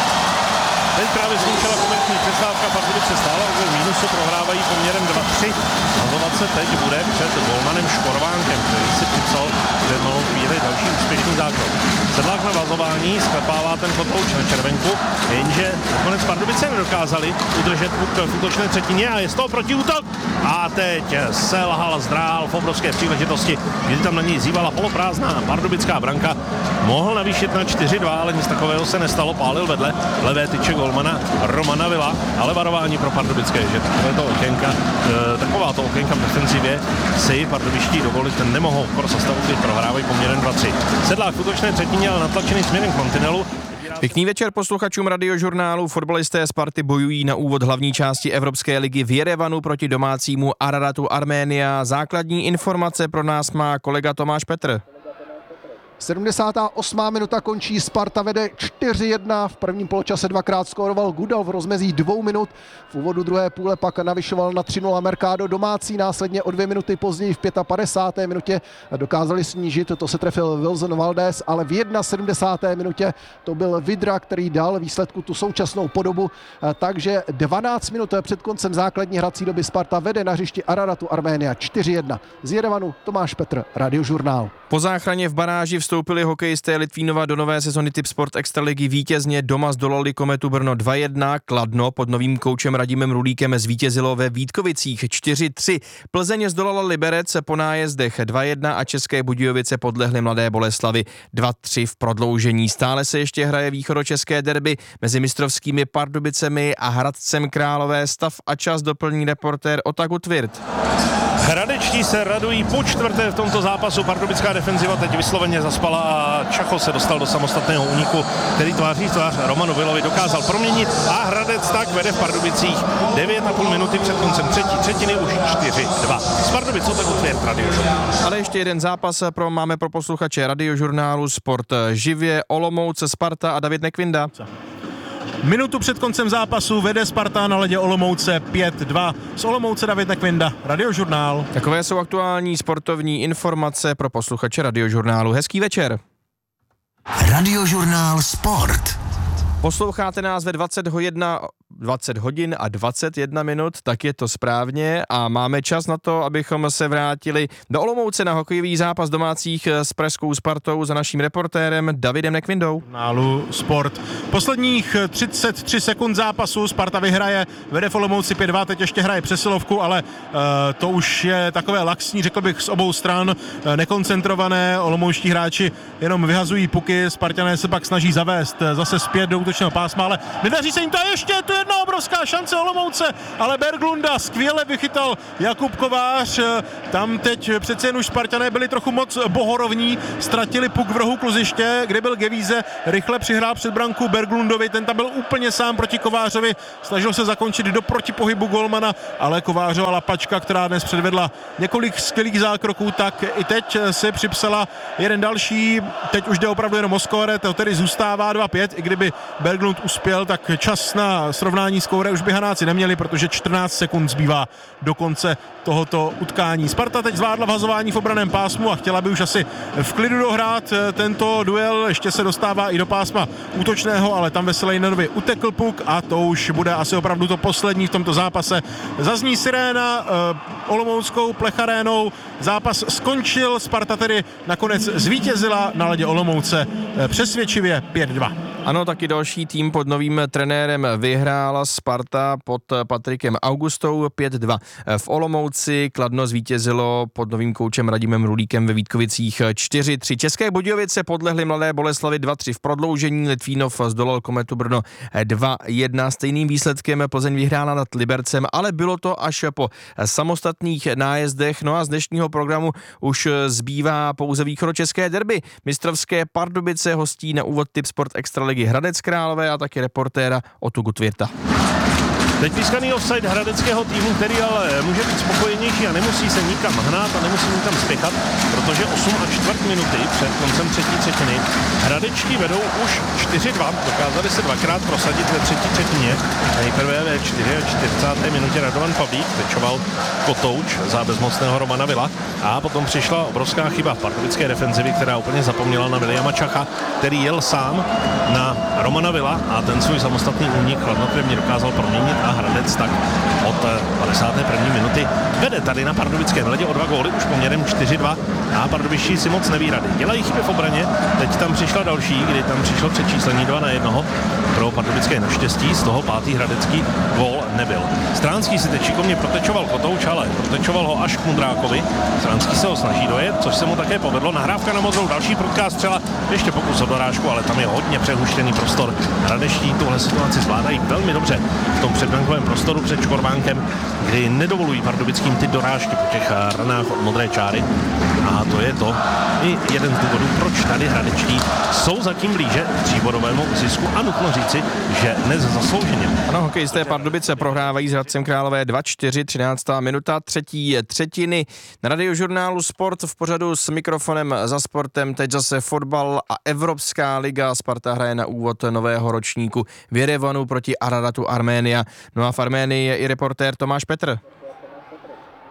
Teď právě skončila komerční přestávka, Pardubice stále v mínusu, prohrávají poměrem dva tři. Hazovat se teď bude před golmanem Škorvánkem, který si připsal před malou chvíli další úspěšný zákrok. Sedlák na vazování, sklepává ten kotouč na červenku, jenže nakonec Pardubice nedokázali udržet puk v útočné třetině a je z toho protiútok. A teď selhal Zdrál v obrovské příležitosti, kdy tam na něj zývala poloprázdná pardubická branka. Mohl navýšit na čtyři dva, ale nic takového se nestalo, pálil vedle levé tyče golmana Romana Vila, ale varování pro pardubické, že takovéto okénka, takováto okénka v defenzivě si pardubiští dovolit nemohou. Pro sestavu, když prohrávají poměrem dva tři. Sedlák v útočné třetině, ale natlačený směrem k mantinelu. Pěkný večer posluchačům radiožurnálu. Fotbalisté Sparty bojují na úvod hlavní části Evropské ligy v Jerevanu proti domácímu Araratu Arménia. Základní informace pro nás má kolega Tomáš Petr. sedmdesátá osmá minuta končí, Sparta vede čtyři jedna, v prvním poločase dvakrát skóroval Gudel v rozmezí dvou minut, v úvodu druhé půle pak navyšoval na tři nula Mercado domácí, následně o dvě minuty později v padesáté páté minutě dokázali snížit, to se trefil Wilson Valdés, ale v sedmdesáté první minutě to byl Vidra, který dal výsledku tu současnou podobu, takže dvanáct minut před koncem základní hrací doby Sparta vede na hřišti Araratu Arménia čtyři jedna. Z Jerevanu Tomáš Petr, radiožurnál. Po záchraně v baráži v vstoupili hokejisté Litvínova do nové sezony Tipsport Extraligy vítězně. Doma zdolali Kometu Brno dva jedna, Kladno pod novým koučem Radimem Rulíkem zvítězilo ve Vítkovicích čtyři tři. Plzeň zdolala Liberec po nájezdech dva jedna a České Budějovice podlehly Mladé Boleslavi dva tři v prodloužení. Stále se ještě hraje východočeské derby mezi mistrovskými Pardubicemi a Hradcem Králové. Stav a čas doplní reportér Ota Gutwirth. Hradečtí se radují po čtvrté v tomto zápasu. Pardubická defenziva teď vysloveně zaspala a Čacho se dostal do samostatného úniku, který tváří tvář Romanu Vilovi dokázal proměnit a Hradec tak vede v Pardubicích devět a půl minuty před koncem třetí třetiny už čtyři dva. Z Pardubic Ota Gutwirth, Radiožurnál. Ale ještě jeden zápas pro, máme pro posluchače Radiožurnálu Sport živě. Olomouc, Sparta a David Nekvinda. Minutu před koncem zápasu vede Sparta na ledě Olomouce pět dva. Z Olomouce David Nekvinda, Radiožurnál. Takové jsou aktuální sportovní informace pro posluchače Radiožurnálu. Hezký večer. Radiožurnál Sport. Posloucháte nás ve dvacet hodin a dvacet jedna minut, tak je to správně a máme čas na to, abychom se vrátili do Olomouce na hokejový zápas domácích s pražskou Spartou za naším reportérem Davidem Nekvindou. Nálu Sport. Posledních třicet tři sekund zápasu Sparta vyhraje, vede v Olomouci pět dva, teď ještě hraje přesilovku, ale uh, to už je takové laxní, řekl bych, z obou stran, uh, nekoncentrované, olomoučtí hráči jenom vyhazují puky, Spartané se pak snaží zavést zase zpět do útočného pásma, ale nedaří se jim to, ještě je tu jedna obrovská šance Olomouce, ale Berglunda skvěle vychytal Jakub Kovář, tam teď přece jen už Spartané byli trochu moc bohorovní, ztratili puk v rohu kluziště, kde byl Gevíze, rychle přihrál před branku Berglundovi, ten tam byl úplně sám proti Kovářovi, snažil se zakončit do protipohybu golmana, ale Kovářova lapačka, která dnes předvedla několik skvělých zákroků, tak i teď si připsala jeden další, teď už jde opravdu jenom o skóre, to tedy zůstává dva pět, i kdyby Berglund uspěl, tak čas na srovnání skóre už by Hanáci neměli, protože čtrnáct sekund zbývá do konce tohoto utkání. Sparta teď zvládla vhazování v obraném pásmu a chtěla by už asi v klidu dohrát tento duel, ještě se dostává i do pásma útočného, ale tam Veselejnenovi utekl puk a to už bude asi opravdu to poslední v tomto zápase. Zazní siréna eh, olomouckou plecharénou, zápas skončil, Sparta tedy nakonec zvítězila na ledě Olomouce eh, přesvědčivě pět dva. Ano, taky další tým pod novým trenérem vyhrála Sparta pod Patrikem Augustou pět dva. V Olomouci Kladno zvítězilo pod novým koučem Radimem Rulíkem ve Vítkovicích čtyři tři. České Budějovice podlehly Mladé Boleslavi dva tři v prodloužení, Litvínov zdolal Kometu Brno dva jedna. Stejným výsledkem Plzeň vyhrála nad Libercem, ale bylo to až po samostatných nájezdech. No a z dnešního programu už zbývá pouze východočeské derby. Mistrovské Pardubice hostí na úvod Tipsport Extraligy Hradec Králové a taky reportéra Otu Gutwirtha. Teď pískaný offside hradeckého týmu, který ale může být spokojenější a nemusí se nikam hnát a nemusí nikam spěchat, protože osm a čtvrt minuty před koncem třetí třetiny hradečtí vedou už čtyři dva. Dokázali se dvakrát prosadit ve třetí třetině. Nejprve ve čtyřicáté čtvrté minutě Radovan Pavlík tečoval Kotouč za bezmocného Romana Vila a potom přišla obrovská chyba pardubické defenzivy, která úplně zapomněla na Viliama Čacha, který jel sám na Romana Vila a ten svůj samostatný únik chladnokrevně dokázal proměnit a Hradec tak od padesáté první minuty vede tady na pardubickém ledě o dva góly už poměrem čtyři dva a pardubičtí si moc neví rady. Dělají chyby v obraně, teď tam přišla další, kdy tam přišlo přečíslení dva na jednoho pro pardubické naštěstí, z toho pátý hradecký gól nebyl. Stránský si teď šikovně protečoval Kotouč, ale protečoval ho až k Mundrákovi. Stránský se ho snaží dojet, což se mu také povedlo. Nahrávka na modrou, další prudká střela, ještě pokus o dorážku, ale tam je hodně přehuštěný prostor. Hradeští tuhle situaci zvládají velmi dobře v tom předbrankovém prostoru před Škorvánkem, kdy nedovolují pardubickým ty dorážky po těch ranách od modré čáry. A to je to i jeden z důvodů, proč tady hradečtí jsou zatím blíže k tříbodovému zisku a nutno říci, že dnes zaslouženě. Ano, hokejisté Pardubice prohrávají s Hradcem Králové dva čtyři, třináctá minuta, třetí třetiny. Na Radiožurnálu Sport v pořadu s mikrofonem za sportem teď zase fotbal a Evropská liga. Sparta hraje na úvod nového ročníku v Jerevanu proti Araratu Arménia. No a v Arménii je i reportér Tomáš Petr.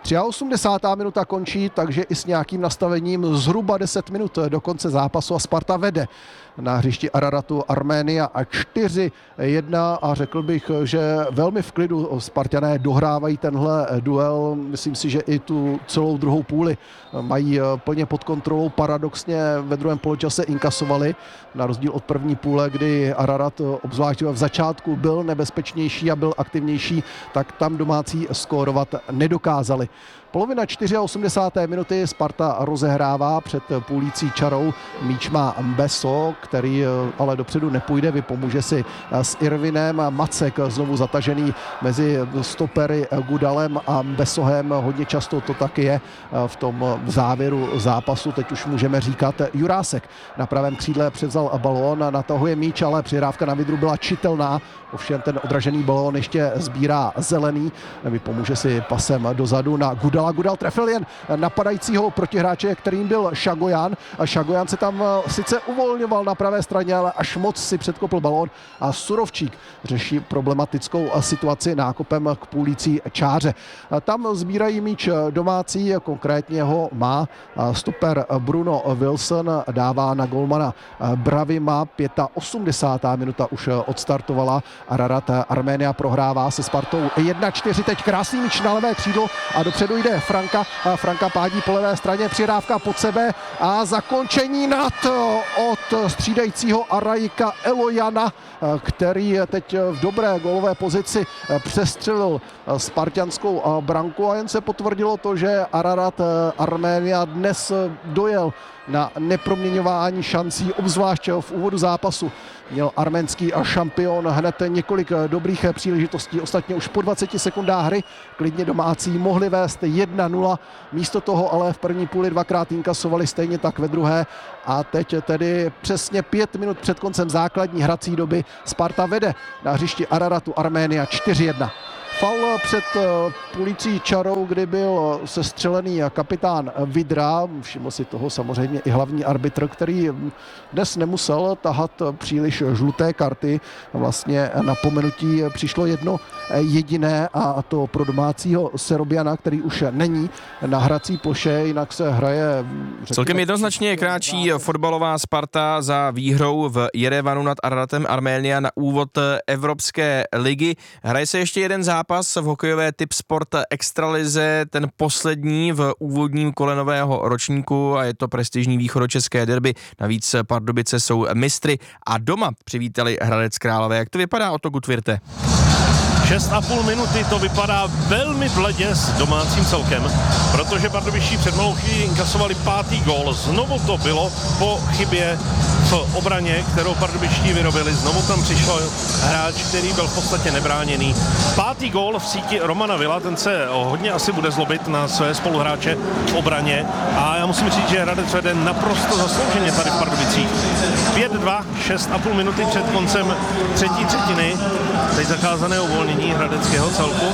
osmdesátá třetí minuta končí, takže i s nějakým nastavením zhruba deset minut do konce zápasu a Sparta vede na hřišti Araratu Arménia a čtyři jedna a řekl bych, že velmi v klidu Spartané dohrávají tenhle duel. Myslím si, že i tu celou druhou půli mají plně pod kontrolou. Paradoxně ve druhém poločase inkasovali, na rozdíl od první půle, kdy Ararat obzvlášť v začátku byl nebezpečnější a byl aktivnější, tak tam domácí skórovat nedokázali. Polovina osmdesáté čtvrté minuty, Sparta rozehrává před půlící čarou. Míč má Mbeso, který ale dopředu nepůjde, vypomůže si s Irvinem. Macek znovu zatažený mezi stopery Gudalem a Mbesohem. Hodně často to taky je v tom závěru zápasu. Teď už můžeme říkat Jurásek. Na pravém křídle převzal balón, natahuje míč, ale přihrávka na vidru byla čitelná. Ovšem ten odražený balón ještě sbírá Zelený. Vypomůže si pasem dozadu na Gudala. Gudal trefil jen napadajícího protihráče, kterým byl Šagojan. A Šagojan se tam sice uvolňoval na pravé straně, ale až moc si předkopl balón a Surovčík řeší problematickou situaci nákopem k půlící čáře. Tam sbírají míč domácí, konkrétně ho má stoper Bruno Wilson, dává na golmana Bravima. osmdesátá pátá minuta už odstartovala. Ararat Arménia prohrává se Spartou jedna čtyři. Teď krásný míč na levé křídlo a dopředu jde Franka. Franka pádí po levé straně, přihrávka pod sebe a zakončení nad od střídajícího Arajika Elojana, který teď v dobré gólové pozici přestřelil spartanskou branku a jen se potvrdilo to, že Ararat Arménia dnes dojel na neproměňování šancí, obzvlášť v úvodu zápasu. Měl arménský šampion hned několik dobrých příležitostí, ostatně už po dvaceti sekundách hry klidně domácí mohli vést jedna nula. Místo toho ale v první půli dvakrát inkasovali, stejně tak ve druhé a teď tedy přesně pět minut před koncem základní hrací doby Sparta vede na hřišti Araratu Arménia čtyři jedna. Faul před půlící čarou, kdy byl sestřelený kapitán Vidra. Všiml si toho samozřejmě i hlavní arbitr, který dnes nemusel tahat příliš žluté karty. Vlastně na pomenutí přišlo jedno jediné a to pro domácího Serobiana, který už není na hrací ploše, jinak se hraje... Celkem jednoznačně kráčí fotbalová Sparta za výhrou v Jerevanu nad Araratem Arménia na úvod Evropské ligy. Hraje se ještě jeden zápas v hokejové Tip Sport Extralize, ten poslední v úvodním kole nového ročníku a je to prestižní východočeské derby. Navíc Pardubice jsou mistry a doma přivítali Hradec Králové. Jak to vypadá, Otto Gutwirte? šest a půl minuty to vypadá velmi bledě s domácím celkem, protože pardubičtí před malou chvílí inkasovali pátý gól. Znovu to bylo po chybě v obraně, kterou pardubičtí vyrobili. Znovu tam přišel hráč, který byl v podstatě nebráněný. Pátý gól v síti Romana Vila, ten se hodně asi bude zlobit na své spoluhráče v obraně a já musím říct, že Hradec vede naprosto zaslouženě tady v Pardubicích. pět dva, šest a půl minuty před koncem třetí třetiny. Teď zakázané uvolnění hradeckého celku.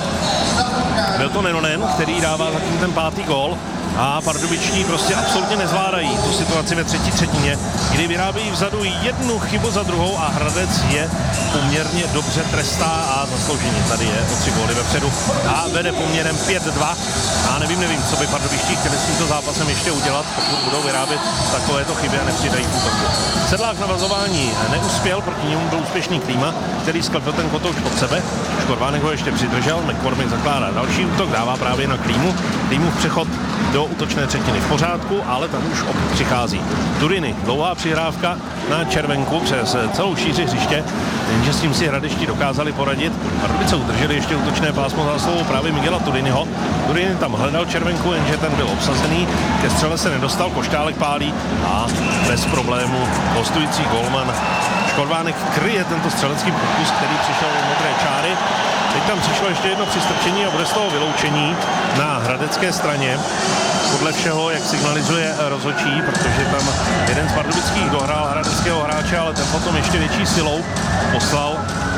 Byl to Nenonen, který dává zatím ten pátý gól a pardubičtí prostě absolutně nezvládají tu situaci ve třetí třetině, kdy vyrábějí vzadu jednu chybu za druhou a Hradec je poměrně dobře trestá a zaslouženě tady je o tři góly vepředu a vede poměrem pět dva a nevím, nevím, co by pardubičtí chtěli s tímto zápasem ještě udělat, pokud budou vyrábět takovéto chyby a nepřidají v útoku. Sedlák na vazování neuspěl, proti němu byl úspěšný Klíma, který sklepil ten kotouč pod sebe. Škorvánek ho ještě přidržel, McCormick zakládá další útok, dává právě na Klímu. Klímův přechod do útočné třetiny v pořádku, ale tam už opět přichází Turiny. Dlouhá přihrávka na červenku přes celou šíři hřiště, jenže s tím si hradečtí dokázali poradit. Pardubice udrželi ještě útočné pásmo zásluhou právě Miguela Turinyho. Turiny tam hledal červenku, jenže ten byl obsazený, ke střele se nedostal, Koštálek pálí a bez problému hostující golman Škorvánek kryje tento střelecký pokus, který přišel do modré čáry. Teď tam přišlo ještě jedno přistrčení a bude z toho vyloučení na hradecké straně. Podle všeho, jak signalizuje rozhodčí, protože tam jeden z pardubických dohrál hradeckého hráče, ale ten potom ještě větší silou poslal, myslím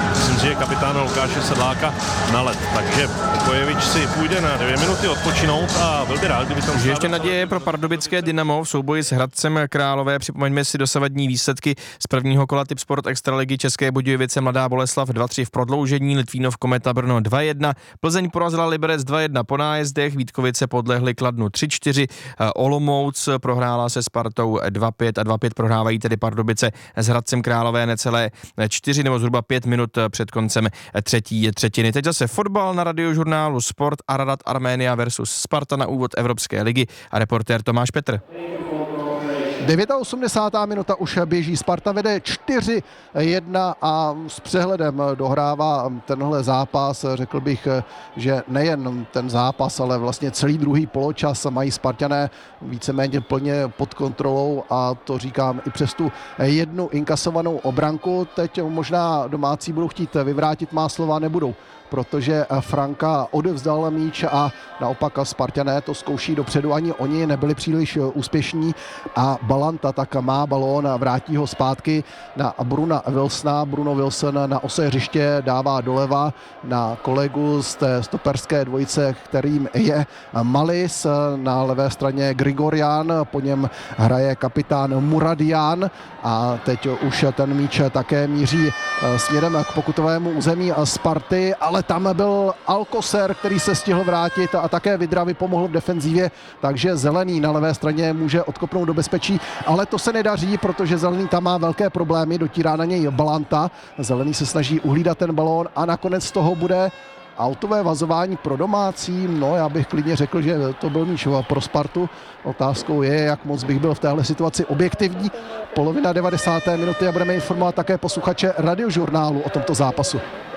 je kapitána Lukáše Sedláka na led. Takže Kojevič si půjde na dvě minuty odpočinout a byl by rád, kdyby tam... Ještě naděje pro pardubické Dynamo v souboji s Hradcem Králové. Připomeňme si dosavadní výsledky z prvního kola Tipsport Extraligy. České Budějovice Mladá Boleslav dva tři v prodloužení, Litvínov Kometa Brno dva jedna, Plzeň porazila Liberec dva jedna po nájezdech, Vítkovice podlehly Kladnu tři čtyři, Olomouc prohrála se Spartou dva pět a dva pět prohrávají tedy Pardubice s Hradcem Králové necelé čtyři nebo zhruba pět minut před koncem třetí třetiny. Teď zase fotbal na Radiožurnálu Sport, Ararat Arménia versus Sparta na úvod Evropské ligy a reportér Tomáš Petr. osmdesátá devátá minuta už běží, Sparta vede čtyři jedna a s přehledem dohrává tenhle zápas. Řekl bych, že nejen ten zápas, ale vlastně celý druhý poločas mají Spartané víceméně plně pod kontrolou a to říkám i přes tu jednu inkasovanou obranku. Teď možná domácí budou chtít vyvrátit má slova, nebudou, protože Franka odevzdal míč a naopak Spartané to zkouší dopředu, ani oni nebyli příliš úspěšní a Balanta tak má balón a vrátí ho zpátky na Bruna Wilsona. Bruno Wilson na ose hřiště dává doleva na kolegu z té stoperské dvojice, kterým je Malis, na levé straně Grigorian, po něm hraje kapitán Muradian a teď už ten míč také míří směrem k pokutovému území Sparty, ale tam byl Alcocer, který se stihl vrátit a také Vidra vypomohl v defenzívě, takže Zelený na levé straně může odkopnout do bezpečí, ale to se nedaří, protože Zelený tam má velké problémy, dotírá na něj Balanta, Zelený se snaží uhlídat ten balón a nakonec z toho bude autové vazování pro domácí. No, já bych klidně řekl, že to byl míč pro Spartu. Otázkou je, jak moc bych byl v téhle situaci objektivní. Polovina devadesáté minuty a budeme informovat také posluchače Radiožurnálu o tomto zápasu.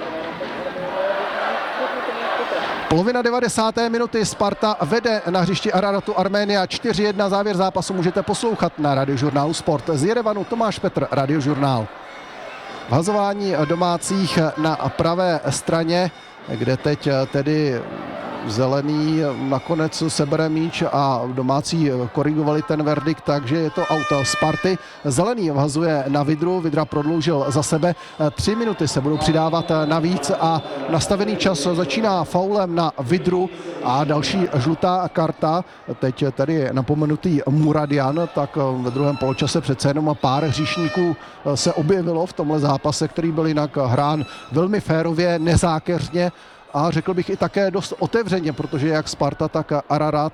Polovina devadesáté minuty, Sparta vede na hřišti Araratu Arménia čtyři jedna, závěr zápasu můžete poslouchat na Radiožurnálu Sport. Z Jerevanu Tomáš Petr, Radiožurnál. Vazování domácích na pravé straně, kde teď tedy Zelený nakonec sebere míč a domácí korigovali ten verdikt, takže je to auto Sparty. Zelený vhazuje na Vidru, Vidra prodloužil za sebe. Tři minuty se budou přidávat navíc a nastavený čas začíná faulem na Vidru a další žlutá karta. Teď tady napomenutý Muradian, tak ve druhém poločase přece jenom pár hříšníků se objevilo v tomhle zápase, který byl jinak hrán velmi férově, nezákeřně a řekl bych i také dost otevřeně, protože jak Sparta, tak Ararat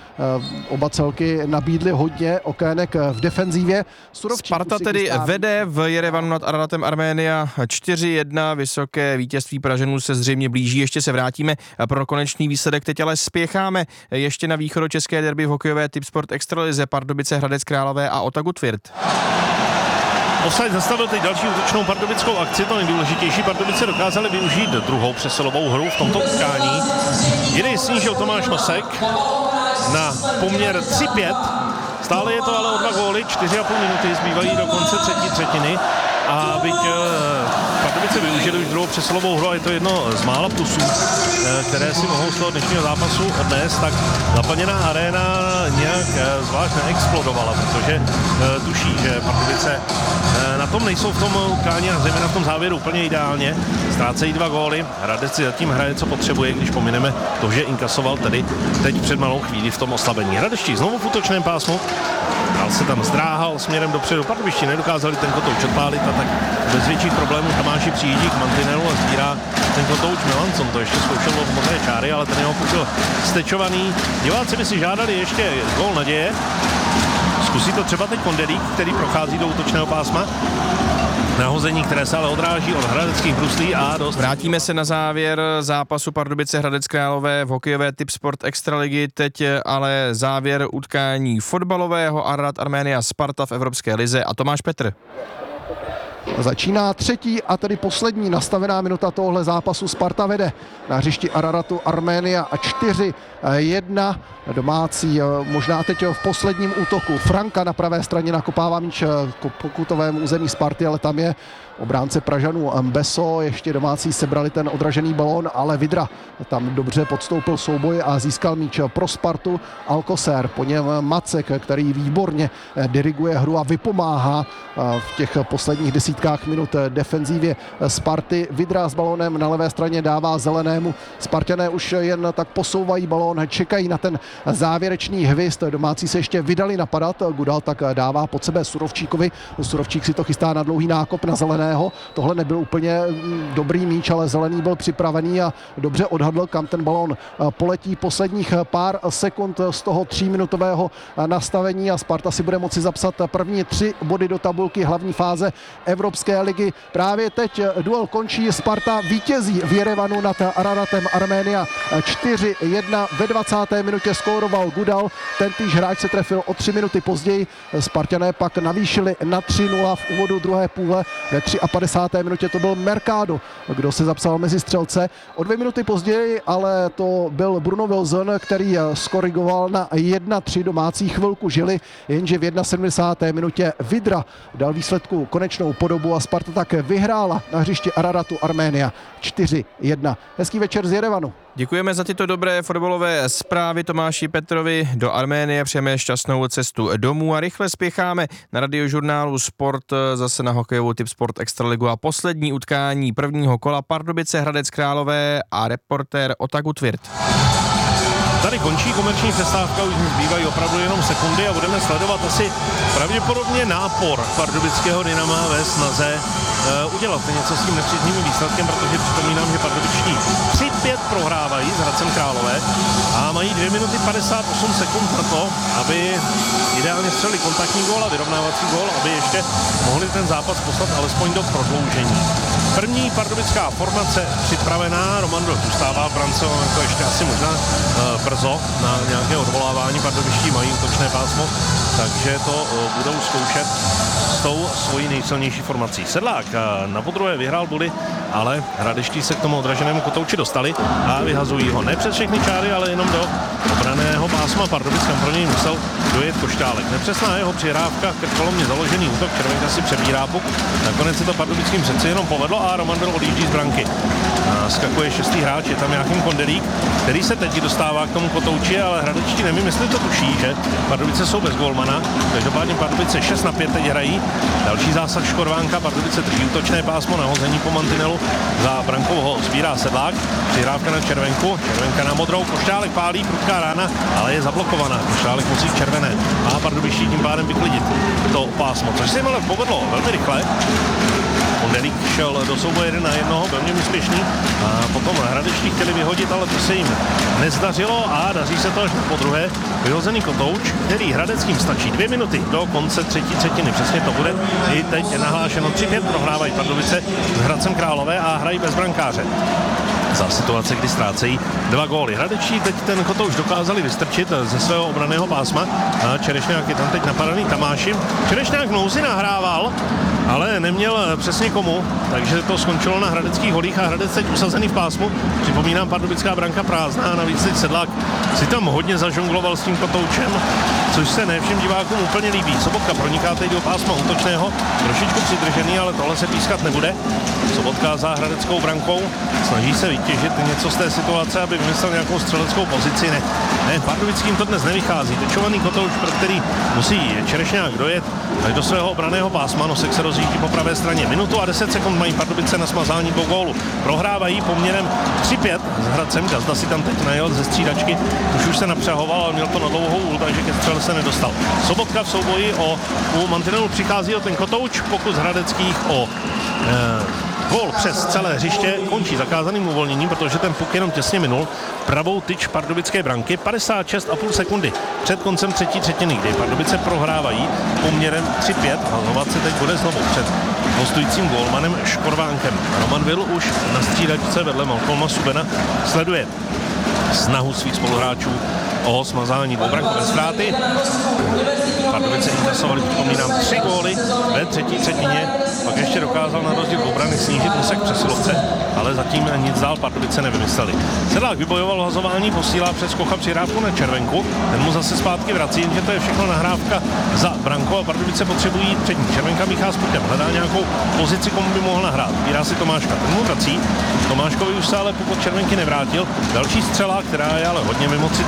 oba celky nabídly hodně okének v defenzívě. Surovčí Sparta tedy vede v Jerevanu nad Araratem Arménia čtyři jedna, vysoké vítězství Pražanů se zřejmě blíží, ještě se vrátíme pro konečný výsledek, teď ale spěcháme ještě na východočeské derby v hokejové Tipsport Extralize, Pardubice, Hradec Králové a Otagu Tvirt. Offside zastavil teď další útočnou pardubickou akci, to nejdůležitější. Pardubice dokázali využít druhou přesilovou hru v tomto utkání. Jeden snížil Tomáš Nosek na poměr tři pět. Stále je to ale o dva góly, čtyři a půl minuty zbývají do konce třetí třetiny. A byť Pardubice využili už druhou přesilovou hru a je to jedno z mála plusů, které si mohou z toho dnešního zápasu odnést, tak zaplněná aréna nějak zvlášť neexplodovala, protože tuší, že Pardubice na tom nejsou v tom utkání a zejména v tom závěru úplně ideálně. Ztrácejí dva góly, Hradec si zatím hraje, co potřebuje, když pomineme to, že inkasoval tedy teď před malou chvíli v tom oslabení. Hradečtí znovu v útočném pásmu, ale se tam zdráhal směrem dopředu. Pardubičtí nedokázali ten kotouč odpálit a tak bez větších problémů Tamáši přijíždí k mantinelu a sbírá ten kotouč Melanson. To ještě zkoušel od modré čáry, ale ten jeho pukl stečovaný. Diváci by si žádali ještě gól naděje. Zkusí to třeba teď Kondelík, který prochází do útočného pásma. Nahození, které se ale odráží od hradeckých bruslí a dost. Vrátíme se na závěr zápasu Pardubice Hradec Králové v hokejové Tipsport Extraligy. Teď ale závěr utkání fotbalového Ararat Arménia Sparta v Evropské lize a Tomáš Petr. Začíná třetí a tedy poslední nastavená minuta tohle zápasu. Sparta vede na hřišti Araratu Arménia čtyři jedna. Domácí možná teď v posledním útoku. Franka na pravé straně nakopává míč k pokutovému území Sparty, ale tam je obránce Pražanů Beso. Ještě domácí sebrali ten odražený balón, ale Vidra tam dobře podstoupil souboj a získal míč pro Spartu. Alcocer, po něm Macek, který výborně diriguje hru a vypomáhá v těch posledních desíti desítkách minut defenzívě Sparty. Vidra s balónem na levé straně dává zelenému. Spartané už jen tak posouvají balón, čekají na ten závěrečný hvist. Domácí se ještě vydali napadat. Gudal tak dává pod sebe Surovčíkovi. Surovčík si to chystá na dlouhý nákop na zeleného. Tohle nebyl úplně dobrý míč, ale zelený byl připravený a dobře odhadl, kam ten balón poletí. Posledních pár sekund z toho tříminutového nastavení a Sparta si bude moci zapsat první tři body do tabulky hlavní fáze Evropské ligy. Právě teď duel končí, Sparta vítězí v Jerevanu nad Araratem Arménia čtyři jedna. Ve dvacáté minutě skóroval Gudal, tentýž hráč se trefil o tři minuty později. Spartané pak navýšili na tři nula v úvodu druhé půle. Ve padesáté třetí minutě to byl Mercado, kdo se zapsal mezi střelce. O dvě minuty později ale to byl Bruno Wilson, který skorigoval na jedna tři. Domácí chvilku žili, jenže v sedmdesáté jedné minutě Vidra dal výsledku konečnou podobu a Sparta tak vyhrála na hřišti Araratu Arménia čtyři jedna. Hezký večer z Jerevanu. Děkujeme za tyto dobré fotbalové zprávy Tomáši Petrovi. Do Arménie přejeme šťastnou cestu domů a rychle spěcháme na Radiožurnálu Sport zase na hokejovou Tip Sport Extraligu a poslední utkání prvního kola Pardubice Hradec Králové a reportér Otaku Tvirt. Tady končí komerční přestávka, už zbývají opravdu jenom sekundy a budeme sledovat asi pravděpodobně nápor pardubického Dynama ve snaze uh, udělat něco s tím nepříznivým výsledkem, protože připomínám, že pardubičtí tři pět prohrávají s Hradcem Králové a mají dvě minuty padesát osm sekund na to, aby ideálně střelili kontaktní gól a vyrovnávací gól, aby ještě mohli ten zápas poslat alespoň do prodloužení. První pardubická formace připravená, Roman Byl zůstává v brance, ale to ještě asi možná uh, brzo na nějaké odvolávání, pardubičtí mají útočné pásmo, takže to uh, budou zkoušet s tou svojí nejsilnější formací. Sedlák uh, na podruhé vyhrál body, ale hradeští se k tomu odraženému kotouči dostali a vyhazují ho ne přes všechny čáry, ale jenom do obraného pásma Pardubic, kam pro něj musel dojet Koštálek. Nepřesná jeho přihrávka, krkolomně založený útok, Červenka si přebírá puk. Nakonec se to pardubickým přeci jenom povedlo a Roman Byl odjíždí z branky. A skakuje šestý hráč, je tam Jáchym Kondelík, který se teď dostává k tomu kotouči, ale hradečtí nevím, jestli to tuší, že Pardubice jsou bez golmana. Každopádně Pardubice šest na pět teď hrají. Další zásah Škorvánka, Pardubice drží útočné pásmo na hození po mantinelu. Za brankou ho sbírá Sedlák. Přihrávka na Červenku, Červenka na modrou, Koštálek pálí, prudká rána, ale je zablokovaná. Koštálek musí červené. Má pardubičtí tím pádem vyklidit to pásmo, což se jim ale povedlo velmi rychle. Kondelík šel do souboje jeden na jednoho, velmi úspěšný. A potom hradečtí chtěli vyhodit, ale to se jim nezdařilo a daří se to až po druhé. Vyhozený kotouč, který hradeckým stačí dvě minuty do konce třetí třetiny. Přesně to bude. I teď je nahlášeno tři pět, prohrávají Pardubice s Hradcem Králové a hrají bez brankáře. Za situace, kdy ztrácejí dva góly. Hradečtí teď ten kotouč dokázali vystrčit ze svého obranného pásma a Čerešňák je tam teď napadaný Tamášem. Čerešňák nouzi nahrával, ale neměl přesně komu, takže to skončilo na hradeckých holích a Hradec teď usazený v pásmu. Připomínám, pardubická branka prázdná a navíc teď Sedlák si tam hodně zažongloval s tím kotoučem, což se ne všem divákům úplně líbí. Sobotka proniká teď do pásma útočného, trošičku přidržený, ale tohle se pískat nebude. Sobotka za hradeckou brankou, snaží se vytěžit něco z té situace, aby vymyslel nějakou střeleckou pozici. Ne, ne, pardubickým to dnes nevychází. Tečovaný kotouč, pro který musí Čerešňák dojet až do svého obraného pásma. Nosek se rozjíždí po pravé straně. Minutu a deset sekund mají Pardubice na smazání dvou gólů. Prohrávají poměrem tři pět s Hradcem. Gazda si tam teď najel ze střídačky. Už už se napřahoval, ale měl to na dlouhou úl, takže ke střele se nedostal. Sobotka v souboji o u mantinelu přichází o ten kotouč, pokus hradeckých o eh, gól přes celé hřiště končí zakázaným uvolněním, protože ten puk jenom těsně minul pravou tyč pardubické branky. padesát šest a půl sekundy před koncem třetí třetiny, kdy Pardubice prohrávají poměrem tři pět a hovat se teď bude znovu před hostujícím gólmanem Škorvánkem. Roman Byl už na střídačce vedle Malcolma Subena sleduje snahu svých spoluhráčů o smazání dvou brankové ztráty. Pardubice inkasovali, připomínám, tři góly ve třetí třetině, pak ještě dokázal na rozdíl obrany snížit úsek přesilovce, ale zatím nic dál Pardubice nevymysleli. Sedlák vybojoval hazování, posílá přes Kocha přihrávku na Červenku, ten mu zase zpátky vrací, jenže to je všechno nahrávka za brankou a Pardubice potřebují přední. Červenka míchá s pukem, hledá nějakou pozici, komu by mohl nahrát. Vírá si Tomáška, ten mu vrací. Tomáškovi už se ale pokud Červenky nevrátil. Další střela, která je ale hodně mimo tyče.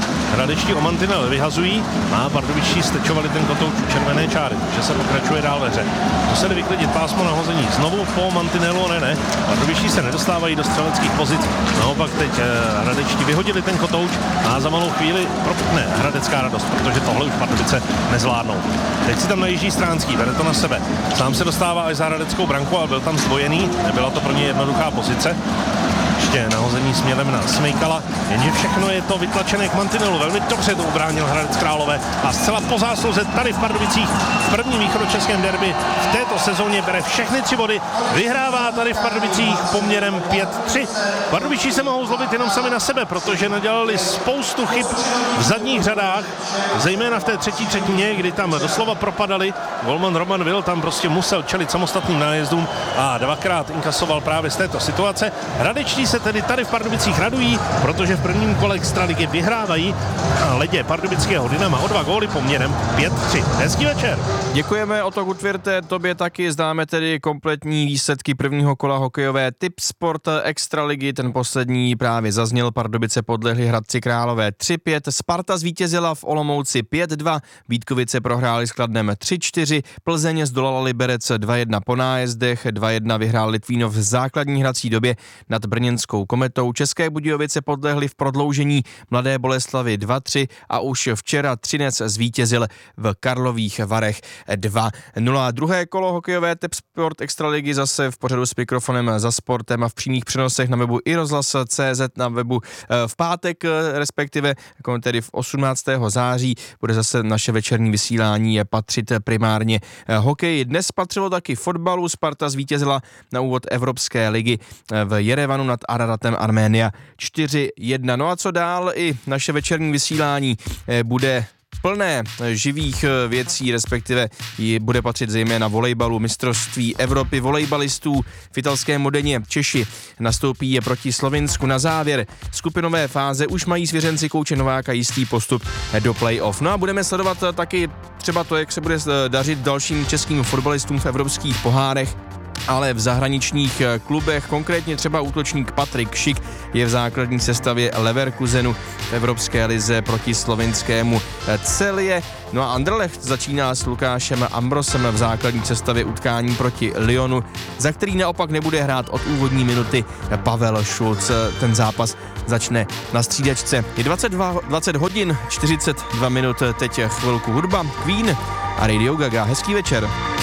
hradečtí o mantinel vyhazují, a pardubičtí stečovali ten kotouč červené čáry, takže se pokračuje dál ve hře. Museli vyklidit pásmo na hození znovu po mantinelu, ne, ne. Pardubičtí se nedostávají do střeleckých pozic, naopak teď eh, hradečtí vyhodili ten kotouč a za malou chvíli propukne hradecká radost, protože tohle už Pardubice nezvládnou. Teď si tam najíždí Stránský, bere to na sebe. Sám se dostává až za hradeckou branku a byl tam zdvojený, nebyla to pro ně jednoduchá pozice. Ještě nahození směrem na Smejkala, jenže všechno je to vytlačené k mantinelu. Velmi dobře to ubránil Hradec Králové a zcela po zásluze tady v Pardubicích v prvním východočeském derby v této sezóně bere všechny tři body. Vyhrává tady v Pardubicích poměrem pět tři. Pardubičí se mohou zlobit jenom sami na sebe, protože nadělali spoustu chyb v zadních řadách, zejména v té třetí třetině, kdy tam doslova propadali. Golman Roman Vil tam prostě musel čelit samostatným nájezdům a dvakrát inkasoval právě z této situace. Hradečtí se tedy tady v Pardubicích radují, protože v prvním kole extraligy vyhrávají na ledě pardubického Dynama o dva góly poměrem pět tři. Hezký večer. Děkujeme, Oto Gutwirte, tobě taky. Zdáme tedy kompletní výsledky prvního kola hokejové Tipsport extraligy. Ten poslední právě zazněl. Pardubice podlehly Hradci Králové tři pět, Sparta zvítězila v Olomouci pět dva, Vítkovice prohráli s Kladnem tři čtyři, Plzeň zdolala Liberec dva jedna po nájezdech, dva jedna vyhrál Litvínov v základní hrací době nad brněnskou Kometou. České Budějovice podlehly v prodloužení Mladé Boleslavi dva tři a už včera Třinec zvítězil v Karlových Varech dva nula. Druhé kolo hokejové Tipsport extraligy zase v pořadu s mikrofonem za sportem a v přímých přenosech na webu i rozhlas tečka cé zet, na webu v pátek, respektive jako tedy v osmnáctého září bude zase naše večerní vysílání patřit primárně hokeji. Dnes patřilo taky fotbalu. Sparta zvítězila na úvod Evropské ligy v Jerevanu nad Araratem Arménia čtyři jedna. No a co dál? I naše večerní vysílání bude plné živých věcí, respektive bude patřit zejména volejbalu. Mistrovství Evropy volejbalistů v italském Modeně Češi nastoupí proti Slovinsku. Na závěr skupinové fáze už mají svěřenci kouče Nováka jistý postup do play-off. No a budeme sledovat taky třeba to, jak se bude dařit dalším českým fotbalistům v evropských pohárech, ale v zahraničních klubech, konkrétně třeba útočník Patrik Šik je v základní sestavě Leverkusenu v Evropské lize proti slovinskému Celje. No a Anderlecht začíná s Lukášem Ambrosem v základní sestavě utkání proti Lyonu, za který naopak nebude hrát od úvodní minuty Pavel Šulc. Ten zápas začne na střídačce. Je dvacet dva, dvacet hodin, čtyřicet dva minut, teď chvilku hudba, Queen a Radio Gaga. Hezký večer.